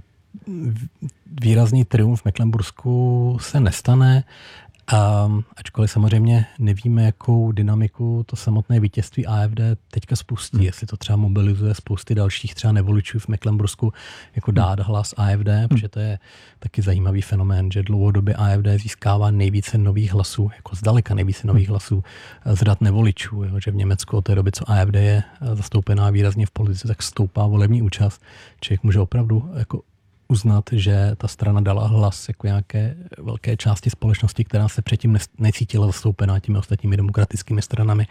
[SPEAKER 4] výrazný triumf v Mecklenbursku se nestane. A ačkoliv samozřejmě nevíme, jakou dynamiku to samotné vítězství AfD teďka spustí, hmm. jestli to třeba mobilizuje spousty dalších třeba nevoličů v Mecklenbursku jako dát hlas AfD, hmm. protože to je taky zajímavý fenomén, že dlouhodobě AfD získává nejvíce nových hlasů, jako zdaleka nejvíce nových hlasů z řad nevoličů, jo, že v Německu od té doby, co AfD je zastoupená výrazně v politice, tak stoupá volební účast. Člověk může opravdu jako uznat, že ta strana dala hlas jako nějaké velké části společnosti, která se předtím necítila zastoupená těmi ostatními demokratickými stranami.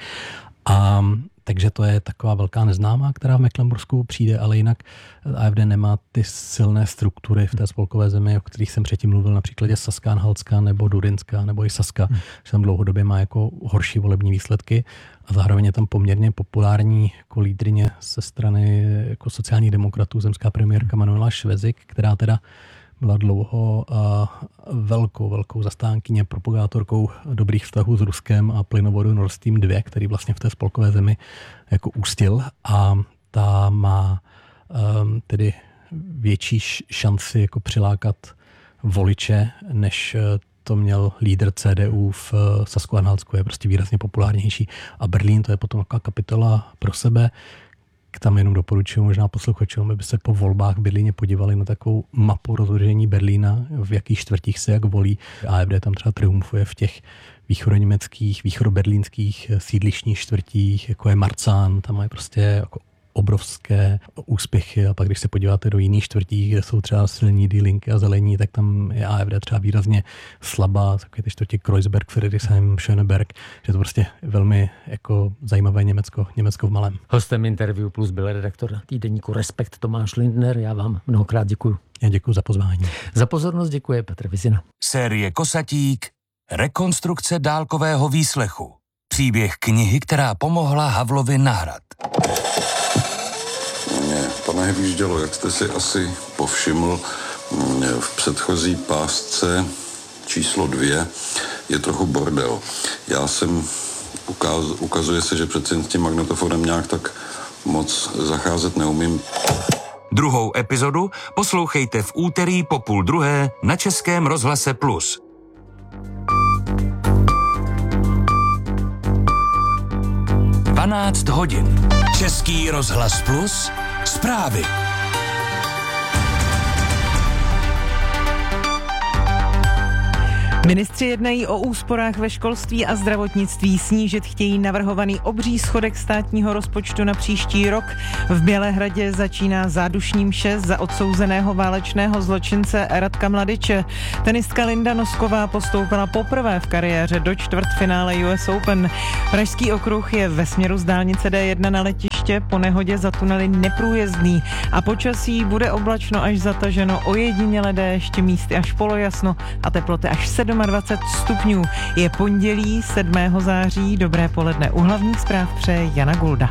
[SPEAKER 4] A takže to je taková velká neznámá, která v Mecklenbursku přijde, ale jinak AfD nemá ty silné struktury v té spolkové zemi, o kterých jsem předtím mluvil, na příkladě Saska-Anhaltska nebo Durynska nebo i Saska, hmm. že tam dlouhodobě má jako horší volební výsledky a zároveň je tam poměrně populární jako lídryně ze strany jako sociálních demokratů, zemská premiérka Manuela Švezik, která teda byla dlouho a velkou, velkou zastánkyně, propagátorkou dobrých vztahů s Ruskem a plynovodu Nord Stream dva, který vlastně v té spolkové zemi jako ústil a ta má um, tedy větší šanci jako přilákat voliče, než to měl lídr C D U v Sasku-Anhaltsku, je prostě výrazně populárnější. A Berlín, to je potom taková kapitola pro sebe. Tam jenom doporučuji možná posluchačům, aby se po volbách v Berlíně podívali na takovou mapu rozložení Berlína, v jakých čtvrtích se jak volí. AfD tam třeba triumfuje v těch východoněmeckých, východoberlínských sídlištních čtvrtích, jako je Marzahn, tam mají prostě jako obrovské úspěchy a pak když se podíváte do jiných čtvrtí, kde jsou třeba silní Die Linke a zelení, tak tam je AfD třeba výrazně slabá, takové ty čtvrtě Kreuzberg, Friedrichshain, Schöneberg, že to prostě velmi jako zajímavé Německo, Německo v malém.
[SPEAKER 2] Hostem Interview Plus byl redaktor týdeníku Respekt Tomáš Lindner, já vám mnohokrát děkuju.
[SPEAKER 4] Já děkuju za pozvání.
[SPEAKER 2] Za pozornost děkuje Petr Vizina.
[SPEAKER 3] Série Kosatík, rekonstrukce dálkového výslechu. Příběh knihy, která pomohla Havlovi na hrad.
[SPEAKER 5] Mě to nevyjíždělo, jak jste si asi povšiml, v předchozí pásce číslo dvě je trochu bordel. Já jsem, ukaz, ukazuje se, že přece s tím magnetofonem nějak tak moc zacházet neumím.
[SPEAKER 3] Druhou epizodu poslouchejte v úterý po půl druhé na Českém rozhlase Plus. dvanáct hodin. Český rozhlas Plus, zprávy.
[SPEAKER 6] Ministři jednají o úsporách ve školství a zdravotnictví. Snížit chtějí navrhovaný obří schodek státního rozpočtu na příští rok. V Bělehradě začíná zádušní mše za odsouzeného válečného zločince Radka Mladiče. Tenistka Linda Nosková postoupila poprvé v kariéře do čtvrtfinále U S Open. Pražský okruh je ve směru z dálnice D jedna na letiště po nehodě za tunely neprůjezdný a počasí bude oblačno až zataženo, ojediněle déšť, místy až polojasno a teploty až dvacet sedm stupňů. Je pondělí sedmého září. Dobré poledne. U hlavních zpráv přeje Jana Gulda.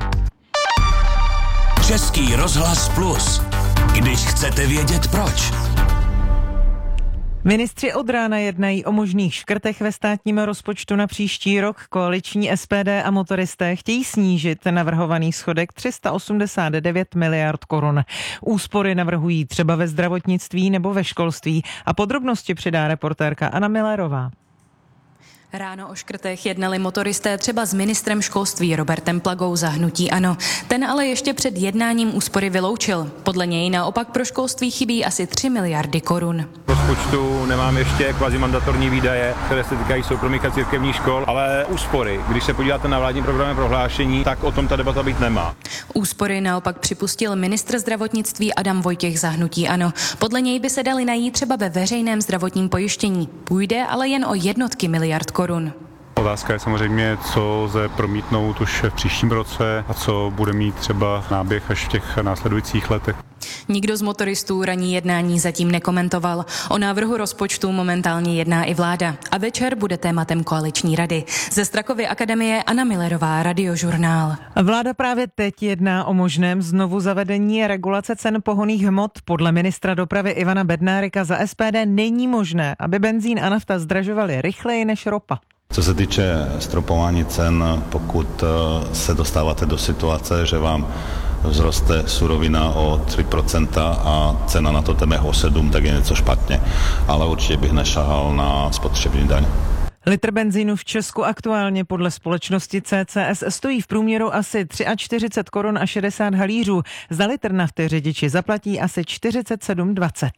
[SPEAKER 3] Český rozhlas Plus. Když chcete vědět proč.
[SPEAKER 6] Ministři od rána jednají o možných škrtech ve státním rozpočtu na příští rok. Koaliční S P D a motoristé chtějí snížit navrhovaný schodek tři sta osmdesát devět miliard korun. Úspory navrhují třeba ve zdravotnictví nebo ve školství a podrobnosti přidá reportérka Anna Millerová.
[SPEAKER 7] Ráno o škrtech jednali motoristé třeba s ministrem školství Robertem Plagou za hnutí ANO. Ten ale ještě před jednáním úspory vyloučil. Podle něj naopak pro školství chybí asi tři miliardy korun.
[SPEAKER 8] V rozpočtu nemám ještě kvazimandatorní výdaje, které se týkají soukromých a církevních škol, ale úspory. Když se podíváte na vládní programy prohlášení, tak o tom ta debata být nemá.
[SPEAKER 7] Úspory naopak připustil ministr zdravotnictví Adam Vojtěch za hnutí ANO. Podle něj by se daly najít třeba ve veřejném zdravotním pojištění. Půjde ale jen o jednotky miliard korun.
[SPEAKER 8] Otázka je samozřejmě, co lze promítnout už v příštím roce a co bude mít třeba náběh až v těch následujících letech.
[SPEAKER 7] Nikdo z motoristů ranní jednání zatím nekomentoval. O návrhu rozpočtu momentálně jedná i vláda. A večer bude tématem koaliční rady. Ze Strakovy akademie Anna Millerová, Radiožurnál.
[SPEAKER 6] Vláda právě teď jedná o možném znovu zavedení regulace cen pohonných hmot. Podle ministra dopravy Ivana Bednárika za S P D není možné, aby benzín a nafta zdražovaly rychleji než ropa.
[SPEAKER 9] Co se týče stropování cen, pokud se dostáváte do situace, že vám vzroste surovina o tři procenta a cena na to temech o sedm, tak je něco špatně. Ale určitě bych nešahal na spotřební daň.
[SPEAKER 6] Litr benzínu v Česku aktuálně podle společnosti C C S stojí v průměru asi čtyřicet tři korun a šedesát halířů. Za litr nafty řidiči zaplatí asi čtyřicet sedm dvacet.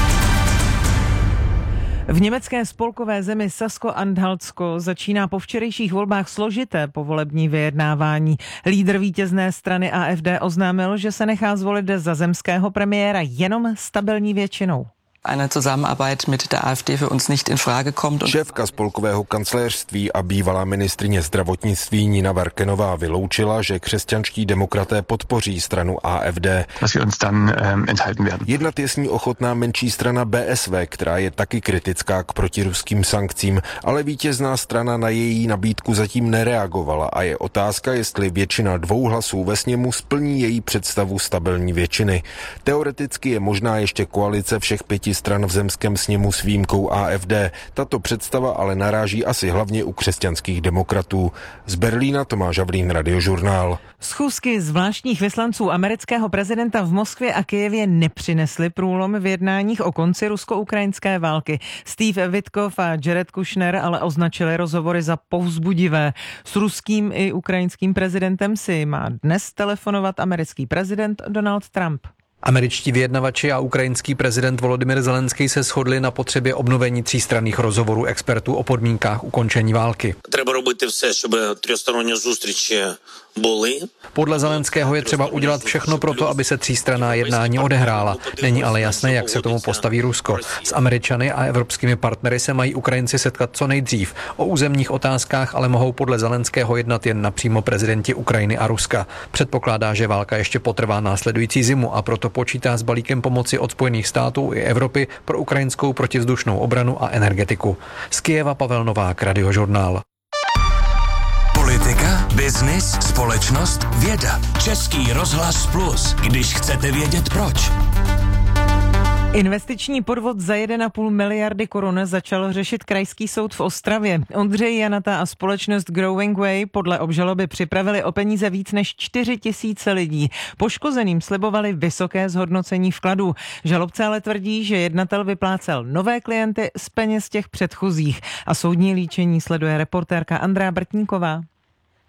[SPEAKER 6] V německé spolkové zemi Sasko-Anhaltsko začíná po včerejších volbách složité povolební vyjednávání. Lídr vítězné strany A F D oznámil, že se nechá zvolit za zemského premiéra jenom stabilní většinou.
[SPEAKER 10] Eine Zusammenarbeit mit der A F D für uns nicht in Frage kommt.
[SPEAKER 11] Šéfka spolkového kancléřství a bývalá ministryně zdravotnictví Nina Varkenová vyloučila, že křesťanští demokraté podpoří stranu A F D. Jednat je s ní ochotná menší strana B S V, která je taky kritická k protiruským sankcím, ale vítězná strana na její nabídku zatím nereagovala a je otázka, jestli většina dvou hlasů ve sněmu splní její představu stabilní většiny. Teoreticky je možná ještě koalice všech pěti stran v zemském sněmu s výjimkou A F D. Tato představa ale naráží asi hlavně u křesťanských demokratů. Z Berlína Tomáš Havlín, Radiožurnál.
[SPEAKER 6] Schůzky zvláštních vyslanců amerického prezidenta v Moskvě a Kyjevě nepřinesly průlom v jednáních o konci rusko-ukrajinské války. Steve Witkoff a Jared Kushner ale označili rozhovory za povzbudivé. S ruským i ukrajinským prezidentem si má dnes telefonovat americký prezident Donald Trump.
[SPEAKER 12] Američtí vyjednavači a ukrajinský prezident Volodymyr Zelenský se shodli na potřebě obnovení třístranných rozhovorů expertů o podmínkách ukončení války.
[SPEAKER 13] Треба робити все, щоб тристоронні зустрічі були.
[SPEAKER 12] Podle Zelenského je třeba udělat všechno pro to, aby se třístranná jednání odehrála. Není ale jasné, jak se k tomu postaví Rusko. S Američany a evropskými partnery se mají Ukrajinci setkat co nejdřív. O územních otázkách ale mohou podle Zelenského jednat jen napřímo prezidenti Ukrajiny a Ruska. Předpokládá, že válka ještě potrvá následující zimu a proto počítá s balíkem pomoci od Spojených států i Evropy pro ukrajinskou protivzdušnou obranu a energetiku. Z Kyjeva Pavel Novák, Radiožurnál.
[SPEAKER 3] Politika, biznis, společnost, věda. Český rozhlas Plus. Když chcete vědět proč.
[SPEAKER 6] Investiční podvod za jedna celá pět miliardy korun začal řešit krajský soud v Ostravě. Ondřej Janata a společnost Growing Way podle obžaloby připravili o peníze víc než čtyři tisíce lidí. Poškozeným slibovali vysoké zhodnocení vkladů. Žalobce ale tvrdí, že jednatel vyplácel nové klienty z peněz těch předchozích. A soudní líčení sleduje reportérka Andrea Brtníková.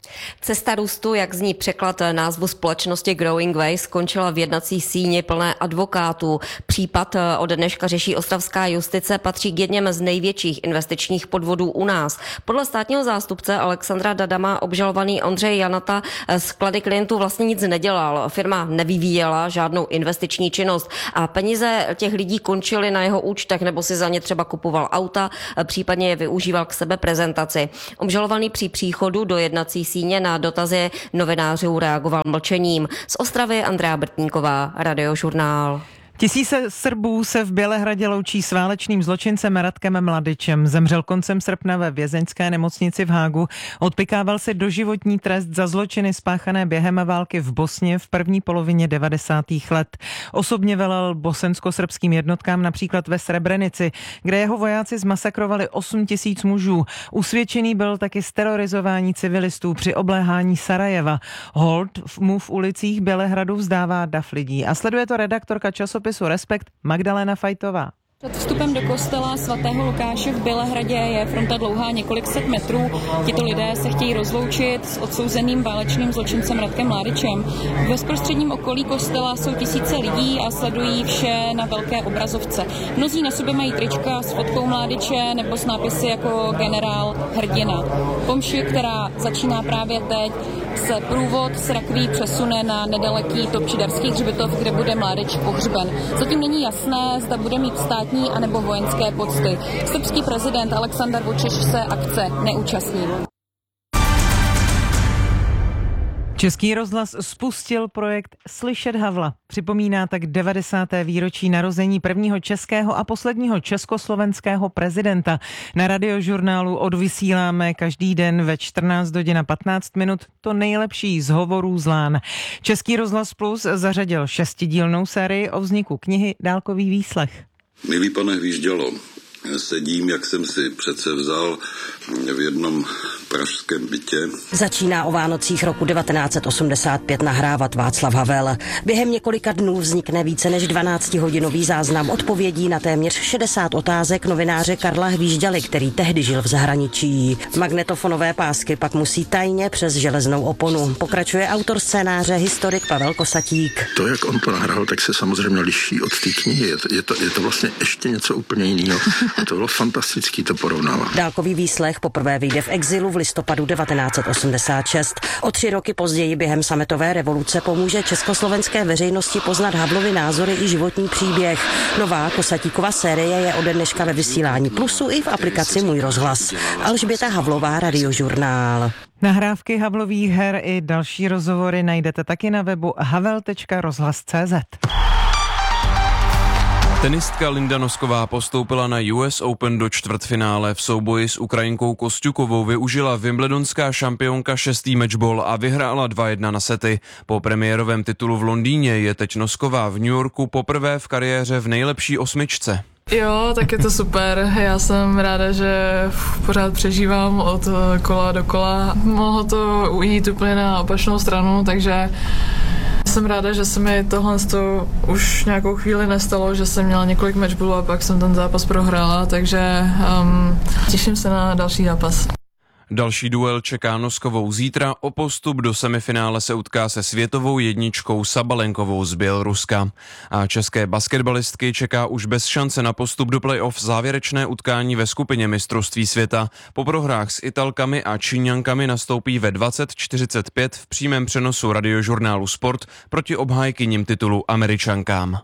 [SPEAKER 14] Cesta růstu, jak zní překlad názvu společnosti Growing Way, skončila v jednací síni plné advokátů. Případ ode dneška řeší ostravská justice, patří k jedněm z největších investičních podvodů u nás. Podle státního zástupce Alexandra Dadama obžalovaný Ondřej Janata z klady klientů vlastně nic nedělal. Firma nevyvíjela žádnou investiční činnost a peníze těch lidí končily na jeho účtech nebo si za ně třeba kupoval auta, případně je využíval k sebe prezentaci. Obžalovaný při příchodu do jednací síně na dotazy novinářů reagoval mlčením. Z Ostravy Andrea Brtníková, Radiožurnál.
[SPEAKER 6] Tisíce Srbů se v Bělehradě loučí s válečným zločincem Radkem Mladičem. Zemřel koncem srpna ve vězeňské nemocnici v Hágu. Odpykával si doživotní trest za zločiny spáchané během války v Bosně v první polovině devadesátých let. Osobně velel bosensko-srbským jednotkám například ve Srebrenici, kde jeho vojáci zmasakrovali osm tisíc mužů. Usvědčený byl taky z terorizování civilistů při obléhání Sarajeva. Hold mu v ulicích Bělehradu vzdává dav lidí. A sleduje to redaktorka časopisu Respekt Magdalena Fajtová.
[SPEAKER 15] Před vstupem do kostela svatého Lukáše v Bělehradě je fronta dlouhá několik set metrů. Tito lidé se chtějí rozloučit s odsouzeným válečným zločincem Radkem Mladičem. V bezprostředním okolí kostela jsou tisíce lidí a sledují vše na velké obrazovce. Mnozí na sobě mají trička s fotkou Mladiče nebo s nápisy jako generál hrdina. Po mši, která začíná právě teď, se průvod s rakví přesune na nedaleký Topčidarský hřbitov, kde bude Mladič pohřben. Zatím není jasné, zda bude mít státní anebo vojenské pocty. Srbský prezident Aleksandar Vučić se akce neúčastní.
[SPEAKER 6] Český rozhlas spustil projekt Slyšet Havla. Připomíná tak devadesáté výročí narození prvního českého a posledního československého prezidenta. Na Radiožurnálu odvysíláme každý den ve čtrnáct hodin a patnáct minut to nejlepší z hovorů z lán. Český rozhlas Plus zařadil šestidílnou sérii o vzniku knihy Dálkový výslech.
[SPEAKER 5] Milý pane Hvíždělo, sedím, jak jsem si přece vzal, v jednom pražském bytě.
[SPEAKER 16] Začíná o Vánocích roku devatenáct set osmdesát pět nahrávat Václav Havel. Během několika dnů vznikne více než dvanáctihodinový záznam odpovědí na téměř šedesát otázek novináře Karla Hvížďaly, který tehdy žil v zahraničí. Magnetofonové pásky pak musí tajně přes železnou oponu. Pokračuje autor scénáře, historik Pavel Kosatík.
[SPEAKER 17] To, jak on to nahrál, tak se samozřejmě liší od té knihy. Je to, je, to, je to vlastně ještě něco úplně jiného. To bylo fantastický to porovnávat.
[SPEAKER 16] Dálkový výslech poprvé vyjde v exilu v listopadu devatenáct set osmdesát šest. O tři roky později během sametové revoluce pomůže československé veřejnosti poznat Havlovy názory i životní příběh. Nová Kosatíkova série je ode dneška ve vysílání Plusu i v aplikaci Můj rozhlas. Alžběta Havlová, Radiožurnál.
[SPEAKER 6] Nahrávky Havlových her i další rozhovory najdete taky na webu havel tečka rozhlas tečka cé zet.
[SPEAKER 18] Tenistka Linda Nosková postoupila na U S Open do čtvrtfinále. V souboji s Ukrajinkou Kosťukovou využila wimbledonská šampionka šestý matchball a vyhrála dva jedna na sety. Po premiérovém titulu v Londýně je teď Nosková v New Yorku poprvé v kariéře v nejlepší osmičce.
[SPEAKER 19] Jo, tak je to super. Já jsem ráda, že pořád přežívám od kola do kola. Mohlo to ujít úplně na opačnou stranu, takže jsem ráda, že se mi tohle už nějakou chvíli nestalo, že jsem měla několik matchballů a pak jsem ten zápas prohrála, takže um, těším se na další zápas.
[SPEAKER 18] Další duel čeká Noskovou zítra. O postup do semifinále se utká se světovou jedničkou Sabalenkovou z Běloruska. A české basketbalistky čeká už bez šance na postup do play-off závěrečné utkání ve skupině mistrovství světa. Po prohrách s Italkami a Číňankami nastoupí ve dvacet čtyřicet pět v přímém přenosu Radiožurnálu Sport proti obhájkyním titulu Američankám.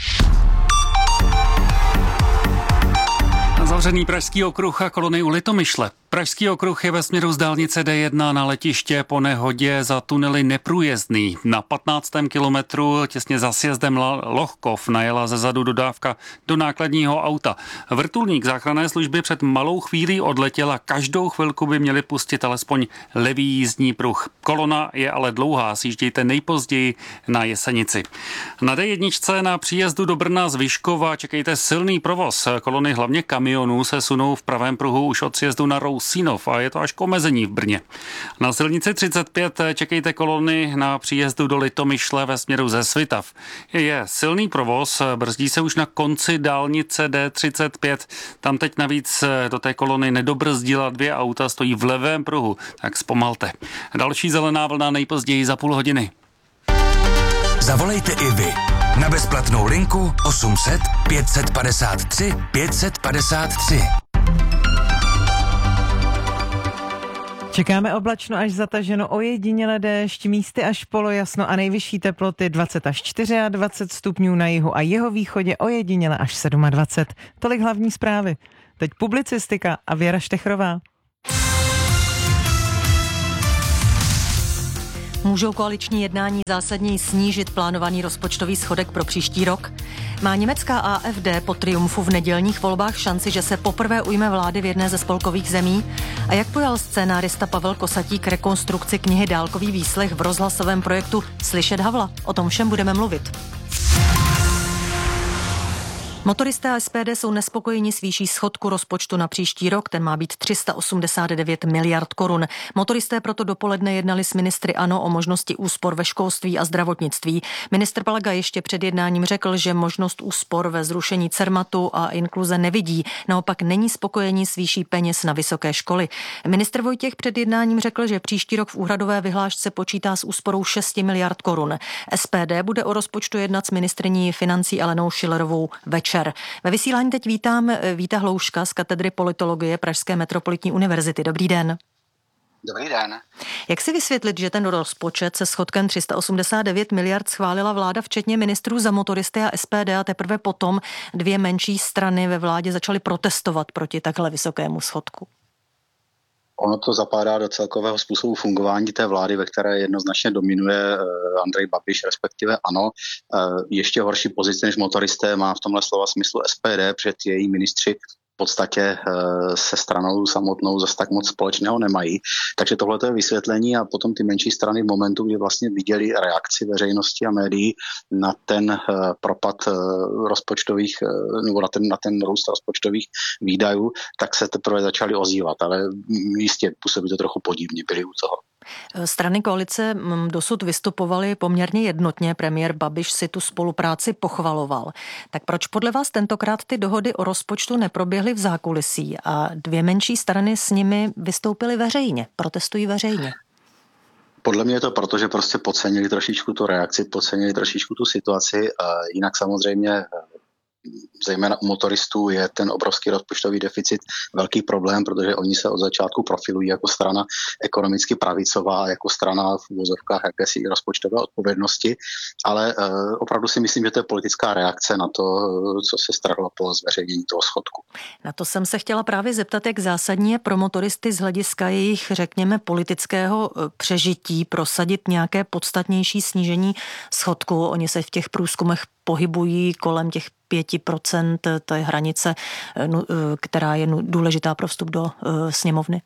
[SPEAKER 20] Zavřený Pražský okruh a kolony u Litomyšle. Pražský okruh je ve směru z dálnice D jedna na letiště po nehodě za tunely neprůjezdný. Na patnáctém kilometru těsně za sjezdem Lohkov najela zezadu dodávka do nákladního auta. Vrtulník záchranné služby před malou chvílí odletěl a každou chvilku by měli pustit alespoň levý jízdní pruh. Kolona je ale dlouhá, sjíždějte nejpozději na Jesenici. Na D jedna na příjezdu do Brna z Vyškova čekejte silný provoz kolony hlavně kamionů kamionů se sunou v pravém pruhu už od sjezdu na Rousínov a je to až k omezení v Brně. Na silnici třicet pět čekejte kolony na příjezdu do Litomyšle ve směru ze Svitav. Je silný provoz, brzdí se už na konci dálnice D třicet pět. Tam teď navíc do té kolony nedobrzdila dvě auta, stojí v levém pruhu, tak zpomalte. Další zelená vlna nejpozději za půl hodiny.
[SPEAKER 3] Zavolejte i vy na bezplatnou linku osm set pět set padesát tři pět set padesát tři.
[SPEAKER 6] Čekáme oblačno až zataženo, ojediněle déšť, místy až polojasno a nejvyšší teploty dvacet až dvacet čtyři stupňů na jihu a jeho východě, ojediněle až dvacet sedm. Tolik hlavní zprávy. Teď publicistika a Věra Štechrová.
[SPEAKER 21] Můžou koaliční jednání zásadněji snížit plánovaný rozpočtový schodek pro příští rok? Má německá A F D po triumfu v nedělních volbách šanci, že se poprvé ujme vlády v jedné ze spolkových zemí? A jak pojal scénárista Pavel Kosatý k rekonstrukci knihy Dálkový výslech v rozhlasovém projektu Slyšet Havla? O tom všem budeme mluvit. Motoristé a S P D jsou nespokojeni s výší schodku rozpočtu na příští rok, ten má být tři sta osmdesát devět miliard korun. Motoristé proto dopoledne jednali s ministry ANO o možnosti úspor ve školství a zdravotnictví. Ministr Plaga ještě před jednáním řekl, že možnost úspor ve zrušení Cermatu a inkluze nevidí, naopak není spokojení s výší peněz na vysoké školy. Ministr Vojtěch před jednáním řekl, že příští rok v úhradové vyhlášce počítá s úsporou šest miliard korun. S P D bude o rozpočtu jednat s ministryní financí Alenou Schillerovou večer. Ve vysílání teď vítám Víta Hlouška z katedry politologie Pražské metropolitní univerzity. Dobrý den.
[SPEAKER 22] Dobrý den.
[SPEAKER 21] Jak si vysvětlit, že ten rozpočet se schodkem tři sta osmdesát devět miliard schválila vláda včetně ministrů za motoristy a S P D a teprve potom dvě menší strany ve vládě začaly protestovat proti takhle vysokému schodku?
[SPEAKER 22] Ono to zapadá do celkového způsobu fungování té vlády, ve které jednoznačně dominuje Andrej Babiš, respektive ANO. Ještě horší pozici než motoristé má v tomhle slova smyslu S P D, protože její ministři v podstatě se stranou samotnou zase tak moc společného nemají. Takže tohle je vysvětlení a potom ty menší strany v momentu, kdy vlastně viděli reakci veřejnosti a médií na ten propad rozpočtových, nebo na ten, na ten růst rozpočtových výdajů, tak se teprve začali ozývat, ale jistě působí to trochu podivně, byli u toho.
[SPEAKER 21] Strany koalice dosud vystupovaly poměrně jednotně, premiér Babiš si tu spolupráci pochvaloval. Tak proč podle vás tentokrát ty dohody o rozpočtu neproběhly v zákulisí a dvě menší strany s nimi vystoupily veřejně, protestují veřejně?
[SPEAKER 22] Podle mě je to proto, že prostě podcenili trošičku tu reakci, podcenili trošičku tu situaci, jinak samozřejmě zejména u motoristů je ten obrovský rozpočtový deficit velký problém, protože oni se od začátku profilují jako strana ekonomicky pravicová, jako strana v uvozovkách jakési rozpočtové odpovědnosti, ale uh, opravdu si myslím, že to je politická reakce na to, co se strhlo po zveřejnění toho schodku.
[SPEAKER 21] Na to jsem se chtěla právě zeptat, jak zásadní je pro motoristy z hlediska jejich, řekněme, politického přežití prosadit nějaké podstatnější snížení schodku. Oni se v těch průzkumech pohybují kolem těch pěti procent, to je hranice, která je důležitá pro vstup do sněmovny.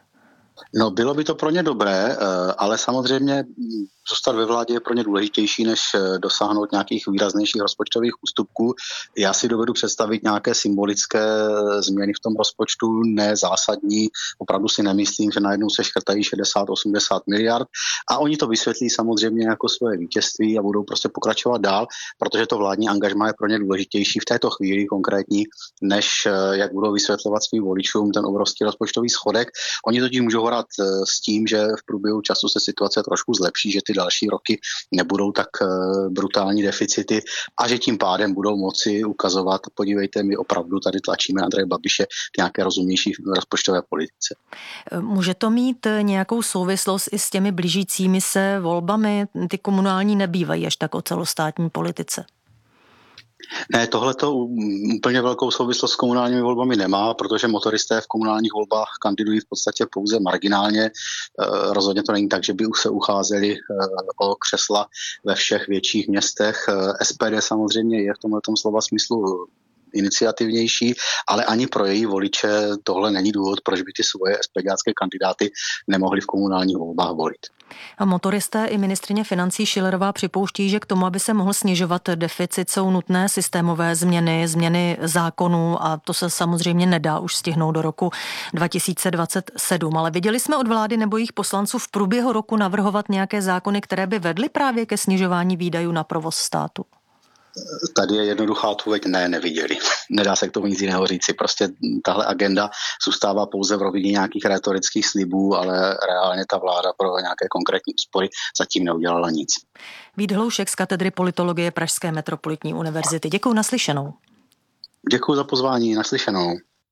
[SPEAKER 22] No, bylo by to pro ně dobré, ale samozřejmě zůstat ve vládě je pro ně důležitější, než dosáhnout nějakých výraznějších rozpočtových ústupků. Já si dovedu představit nějaké symbolické změny v tom rozpočtu, ne zásadní. Opravdu si nemyslím, že najednou se škrtají šedesát osmdesát miliard a oni to vysvětlí samozřejmě jako svoje vítězství a budou prostě pokračovat dál, protože to vládní angažmá je pro ně důležitější v této chvíli konkrétní, než jak budou vysvětlovat svým voličům ten obrovský rozpočtový schodek. Oni totiž můžou hrát s tím, že v průběhu času se situace trošku zlepší, že ty další roky nebudou tak brutální deficity a že tím pádem budou moci ukazovat, podívejte, my opravdu tady tlačíme Andreje Babiše k nějaké rozumnější rozpočtové politice.
[SPEAKER 21] Může to mít nějakou souvislost i s těmi blížícími se volbami? Ty komunální nebývají až tak o celostátní politice.
[SPEAKER 22] Ne, tohle to úplně velkou souvislost s komunálními volbami nemá, protože motoristé v komunálních volbách kandidují v podstatě pouze marginálně. Rozhodně to není tak, že by už se ucházeli o křesla ve všech větších městech. S P D samozřejmě je v tomhletom slova smyslu iniciativnější, ale ani pro její voliče tohle není důvod, proč by ty svoje SPDácké kandidáty nemohli v komunálních volbách volit.
[SPEAKER 21] A motoristé i ministryně financí Schillerová připouští, že k tomu, aby se mohl snižovat deficit, jsou nutné systémové změny, změny zákonů a to se samozřejmě nedá už stihnout do roku dva tisíce dvacet sedm. Ale viděli jsme od vlády nebo jejich poslanců v průběhu roku navrhovat nějaké zákony, které by vedly právě ke snižování výdajů na provoz státu?
[SPEAKER 22] Tady je jednoduchá odpověď, ne, neviděli. Nedá se k tomu nic jiného říci. Prostě tahle agenda zůstává pouze v rovině nějakých rétorických slibů, ale reálně ta vláda pro nějaké konkrétní úspory zatím neudělala nic.
[SPEAKER 21] Vít Hloušek z katedry politologie Pražské metropolitní univerzity. Děkuju, naslyšenou.
[SPEAKER 22] Děkuju za pozvání, naslyšenou.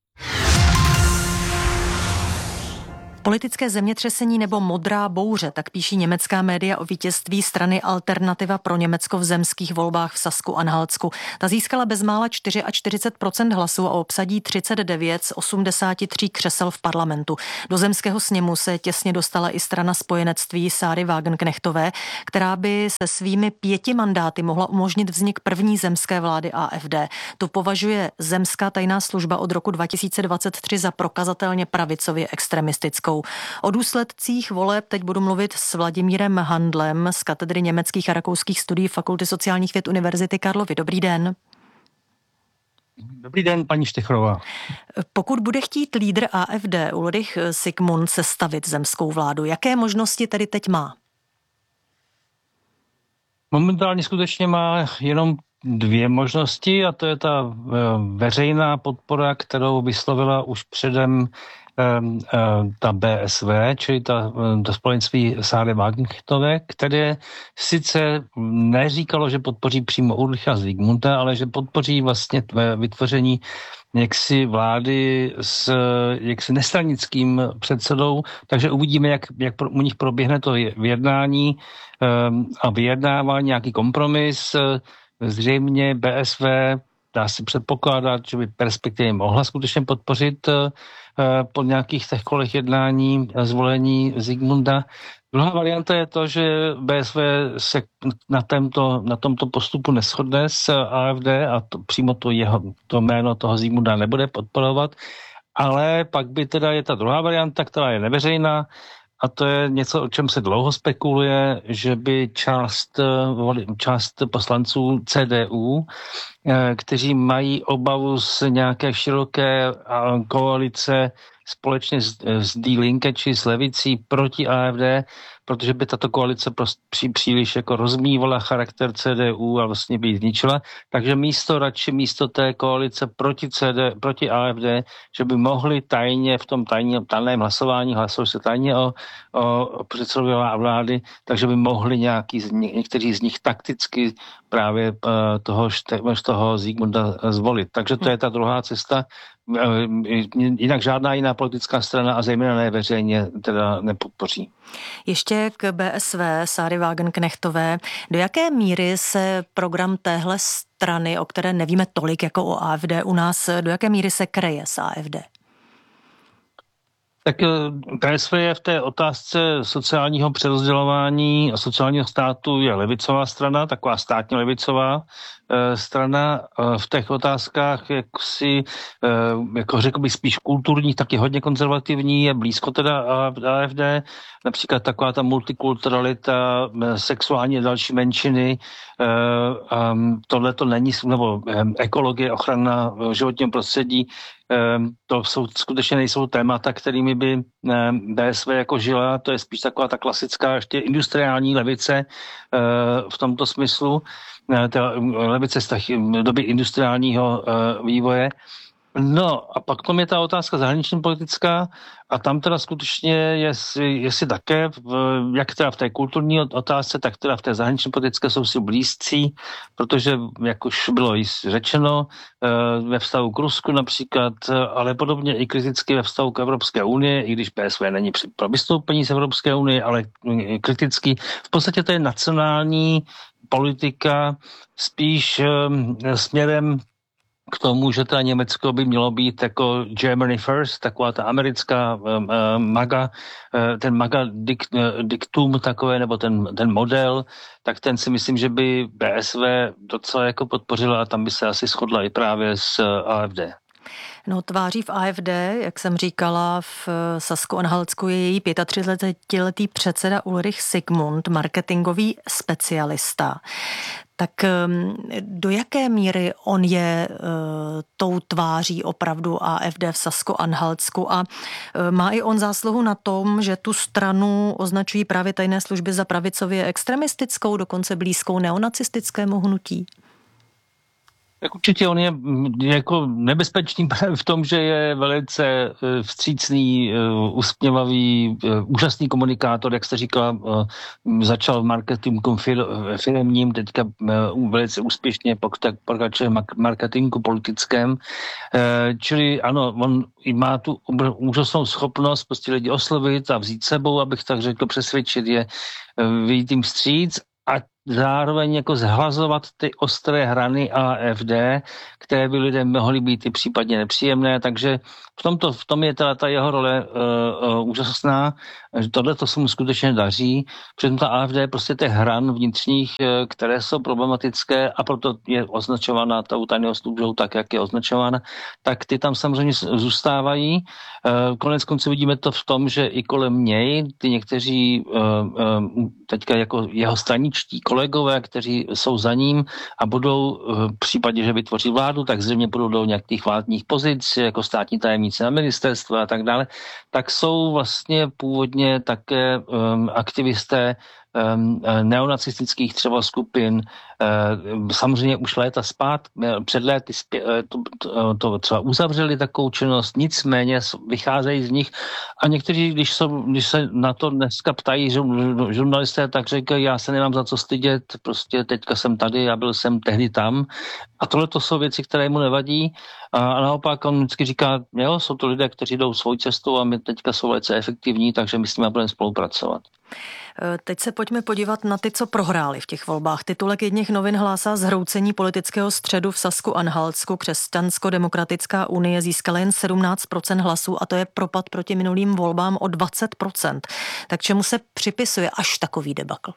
[SPEAKER 21] Politické zemětřesení nebo modrá bouře, tak píší německá média o vítězství strany Alternativa pro Německo v zemských volbách v Sasku-Anhaltsku. Ta získala bezmála čtyřicet čtyři procent hlasů a obsadí třicet devět z osmdesáti tří křesel v parlamentu. Do zemského sněmu se těsně dostala i strana spojenectví Sáry Wagenknechtové, která by se svými pěti mandáty mohla umožnit vznik první zemské vlády A F D. To považuje zemská tajná služba od roku dva tisíce dvacet tři za prokazatelně pravicově extremistickou. O důsledcích voleb teď budu mluvit s Vladimírem Handlem z katedry německých a rakouských studií Fakulty sociálních věd Univerzity Karlovy. Dobrý den.
[SPEAKER 1] Dobrý den, paní Štechrová.
[SPEAKER 21] Pokud bude chtít lídr A F D Ulrich Sigmund sestavit zemskou vládu, jaké možnosti tedy teď má?
[SPEAKER 1] Momentálně skutečně má jenom dvě možnosti a to je ta veřejná podpora, kterou vyslovila už předem ta B S V, čili ta, to spojenectví Sáry Wagenknechtové, které sice neříkalo, že podpoří přímo Ulricha Zikmunda, ale že podpoří vlastně vytvoření jaksi vlády s jaksi nestranickým předsedou, takže uvidíme, jak, jak u nich proběhne to vyjednání a vyjednávání, nějaký kompromis. Zřejmě B S V dá se předpokládat, že by perspektivně mohla skutečně podpořit po nějakých těch kolech jednání a zvolení Zikmunda. Druhá varianta je to, že B S V se na, tento, na tomto postupu neshodne s A F D a to, přímo to, jeho, to jméno toho Zikmunda nebude podporovat, ale pak by teda je ta druhá varianta, která je neveřejná, a to je něco, o čem se dlouho spekuluje, že by část, část poslanců C D U, kteří mají obavu z nějaké široké koalice společně s, s Die Linke či s levicí proti A F D, protože by tato koalice prostě pří, příliš jako rozmývala charakter C D U a vlastně by ji zničila. Takže místo radši místo té koalice proti, C D, proti A F D, že by mohli tajně v tom tajném, tajném hlasování, hlasovat se tajně o, o předsedovi vlády, takže by mohli nějaký z nich, někteří z nich takticky právě uh, toho, toho Zikmunda zvolit. Takže to je ta druhá cesta. Jinak žádná jiná politická strana a zejména ne veřejně teda nepodpoří.
[SPEAKER 21] Ještě k B S V Sáry Wagenknechtové. Do jaké míry se program téhle strany, o které nevíme tolik jako o A F D u nás, do jaké míry se kreje s A F D?
[SPEAKER 1] Tak B S V je v té otázce sociálního přerozdělování a sociálního státu je levicová strana, taková státně levicová e, strana. E, v těch otázkách, jak si, e, jako řekl bych spíš kulturních, tak je hodně konzervativní, je blízko teda A F D, například taková ta multikulturalita, sexuální a další menšiny, e, tohle to není, nebo e, ekologie, ochrana životního prostředí, to jsou, skutečně nejsou témata, kterými by B S V jako žila, to je spíš taková ta klasická ještě industriální levice v tomto smyslu, ta levice z doby industriálního vývoje. No a pak tom je ta otázka zahraniční politická a tam teda skutečně je, jestli také, jak teda v té kulturní otázce, tak teda v té zahraniční politické jsou si blízcí, protože, jak už bylo již řečeno, ve vztahu k Rusku například, ale podobně i kriticky ve vztahu k Evropské unii, i když P S V není pro vystoupení z Evropské unie, ale kriticky. V podstatě to je nacionální politika spíš směrem k tomu, že ta Německo by mělo být jako Germany first, taková ta americká uh, maga, uh, ten maga dik, uh, diktum takové, nebo ten, ten model, tak ten si myslím, že by B S V docela jako podpořila a tam by se asi shodla i právě s uh, A F D.
[SPEAKER 21] No, tváří v A F D, jak jsem říkala, v Sasko-Anhaltsku je její třicetipětiletý předseda Ulrich Sigmund, marketingový specialista. Tak do jaké míry on je uh, tou tváří opravdu A F D v Sasko-Anhaltsku a uh, má i on zásluhu na tom, že tu stranu označují právě tajné služby za pravicově extremistickou, dokonce blízkou neonacistickému hnutí?
[SPEAKER 1] Tak určitě on je jako nebezpečný v tom, že je velice vstřícný, usměvavý, úžasný komunikátor, jak jste říkala, začal v marketingu firemním, teďka velice úspěšně pokračuje marketingu politickém. Čili ano, on má tu úžasnou schopnost prostě lidi oslovit a vzít sebou, abych tak řekl, přesvědčit je, vyjít jim vstříc a zároveň jako zhlazovat ty ostré hrany A F D, které by lidem mohly být i případně nepříjemné, takže v tomto, v tom je teda ta jeho role uh, uh, úžasná, že tohle to se mu skutečně daří, protože ta A F D je prostě těch hran vnitřních, uh, které jsou problematické a proto je označována tou tajnou službou tak, jak je označována, tak ty tam samozřejmě zůstávají. Uh, konec konců vidíme to v tom, že i kolem něj ty někteří uh, uh, teďka jako jeho straničtí kolegové, kteří jsou za ním a budou v případě, že vytvoří vládu, tak zřejmě budou do nějakých vládních pozic, jako státní tajemníci na ministerstva a tak dále, tak jsou vlastně původně také um, aktivisté um, neonacistických třeba skupin. Uh, samozřejmě už léta spát, před léty spě, to, to, to třeba uzavřeli takovou činnost, nicméně vycházejí z nich a někteří, když, jsou, když se na to dneska ptají žurnalisté, tak říkají, já se nemám za co stydět, prostě teďka jsem tady, já byl jsem tehdy tam a tohle to jsou věci, které mu nevadí a naopak on vždycky říká, jo, jsou to lidé, kteří jdou svou cestou a my teďka jsou velice efektivní, takže my s nimi budeme spolupracovat.
[SPEAKER 21] Teď se pojďme podívat na ty, co prohráli v těch volbách. Titulek jedněch novin hlásá zhroucení politického středu v Sasku-Anhaltsku. Křesťansko-demokratická unie získala jen sedmnáct procent hlasů a to je propad proti minulým volbám o dvacet procent. Tak čemu se připisuje až takový debakl?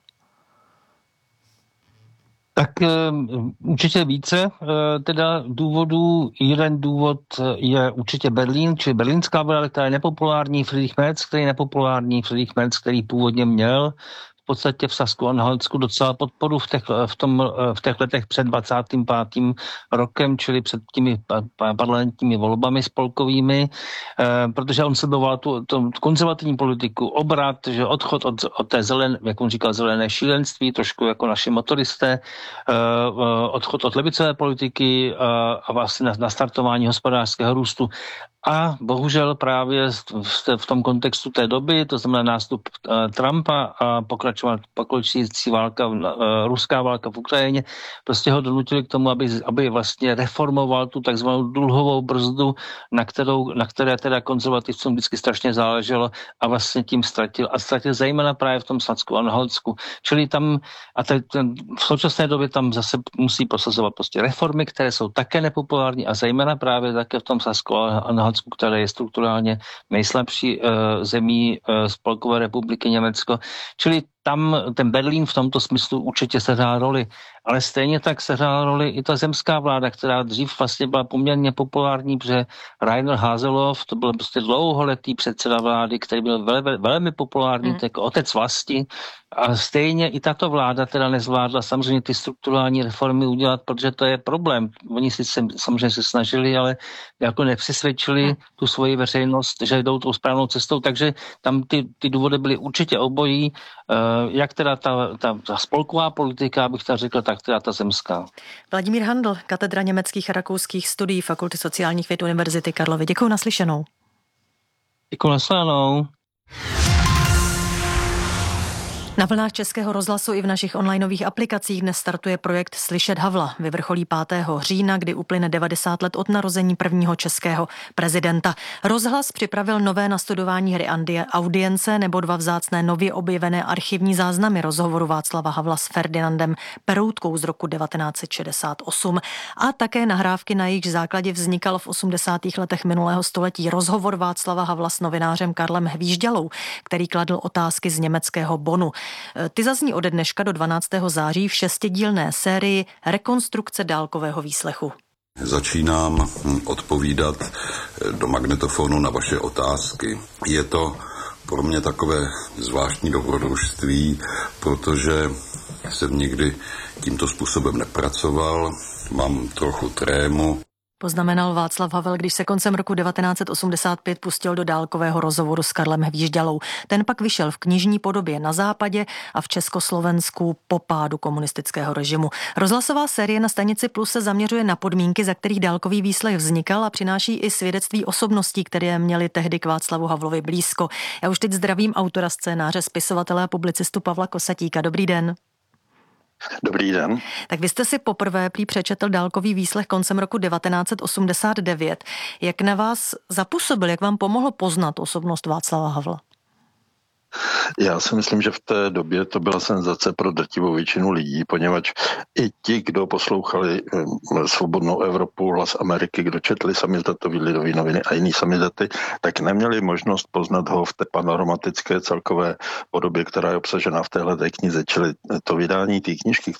[SPEAKER 1] Tak určitě více teda důvodů. Jeden důvod je určitě Berlín, či berlínská vláda, která je nepopulární, Friedrich Merz, který je nepopulární, Friedrich Merz, který původně měl v podstatě v Sasku-Anhaltsku docela podporu v těch, v, tom, v těch letech před dvacátým pátým rokem, čili před těmi parlamentními volbami spolkovými, eh, protože on sledoval tu, tu konzervativní politiku, obrat, že odchod od, od té zelené, jak on říkal, zelené šílenství, trošku jako naši motoristé, eh, odchod od levicové politiky eh, a vlastně nastartování hospodářského růstu. A bohužel právě v tom kontextu té doby, to znamená nástup Trumpa a pokračující válka, ruská válka v Ukrajině, prostě ho donutili k tomu, aby, aby vlastně reformoval tu takzvanou dluhovou brzdu, na, kterou, na které teda konzervativcům vždycky strašně záleželo a vlastně tím ztratil. A ztratil zejména právě v tom Sasku-Anhaltsku. Čili tam, a te, ten, v současné době tam zase musí prosazovat prostě reformy, které jsou také nepopulární a zejména právě také v tom Sasku-Anhaltsku, které je strukturálně nejslabší uh, zemí uh, Spolkové republiky Německo. Čili tam ten Berlín v tomto smyslu určitě sehrál roli. Ale stejně tak sehrál roli i ta zemská vláda, která dřív vlastně byla poměrně populární, protože Rainer Haseloff, to byl prostě dlouholetý předseda vlády, který byl velmi, velmi populární, mm. jako otec vlasti. A stejně i tato vláda teda nezvládla samozřejmě ty strukturální reformy udělat, protože to je problém. Oni si se, samozřejmě se snažili, ale jako nepřesvědčili mm. tu svoji veřejnost, že jdou tou správnou cestou, takže tam ty, ty důvody byly určitě obojí, jak teda ta, ta, ta spolková politika, abych tak řekl, tak teda ta zemská.
[SPEAKER 21] Vladimír Handl, katedra německých a rakouských studií Fakulty sociálních věd Univerzity Karlovy. Děkuji, naslyšenou.
[SPEAKER 1] Děkuji, naslyšenou.
[SPEAKER 21] Na vlnách Českého rozhlasu i v našich onlineových aplikacích dnes startuje projekt Slyšet Havla. Vyvrcholí pátého října, kdy uplyne devadesát let od narození prvního českého prezidenta. Rozhlas připravil nové nastudování hry Audience nebo dva vzácné nově objevené archivní záznamy rozhovoru Václava Havla s Ferdinandem Peroutkou z roku devatenáct set šedesát osm a také nahrávky, na jejich základě vznikal v osmdesátých letech minulého století rozhovor Václava Havla s novinářem Karlem Hvížďalou, který kladl otázky z německého Bonnu. Ty zazní ode dneška do dvanáctého září v šestidílné sérii Rekonstrukce dálkového výslechu.
[SPEAKER 5] Začínám odpovídat do magnetofonu na vaše otázky. Je to pro mě takové zvláštní dobrodružství, protože jsem nikdy tímto způsobem nepracoval, mám trochu trému.
[SPEAKER 21] Poznamenal Václav Havel, když se koncem roku devatenáct set osmdesát pět pustil do dálkového rozhovoru s Karlem Hvížďalou. Ten pak vyšel v knižní podobě na západě a v Československu po pádu komunistického režimu. Rozhlasová série na stanici Plus se zaměřuje na podmínky, za kterých dálkový výslech vznikal a přináší i svědectví osobností, které měly tehdy k Václavu Havlovi blízko. Já už teď zdravím autora scénáře, spisovatele a publicistu Pavla Kosatíka. Dobrý den.
[SPEAKER 2] Dobrý den.
[SPEAKER 21] Tak vy jste si poprvé prý přečetl dálkový výslech koncem roku devatenáct set osmdesát devět. Jak na vás zapůsobil, jak vám pomohlo poznat osobnost Václava Havla?
[SPEAKER 2] Já si myslím, že v té době to byla senzace pro drtivou většinu lidí, poněvadž i ti, kdo poslouchali Svobodnou Evropu, Hlas Ameriky, kdo četli samizdatový Lidový noviny a jiný samizdaty, tak neměli možnost poznat ho v té panoramatické celkové podobě, která je obsažená v téhleté knize. Čili to vydání té knížky,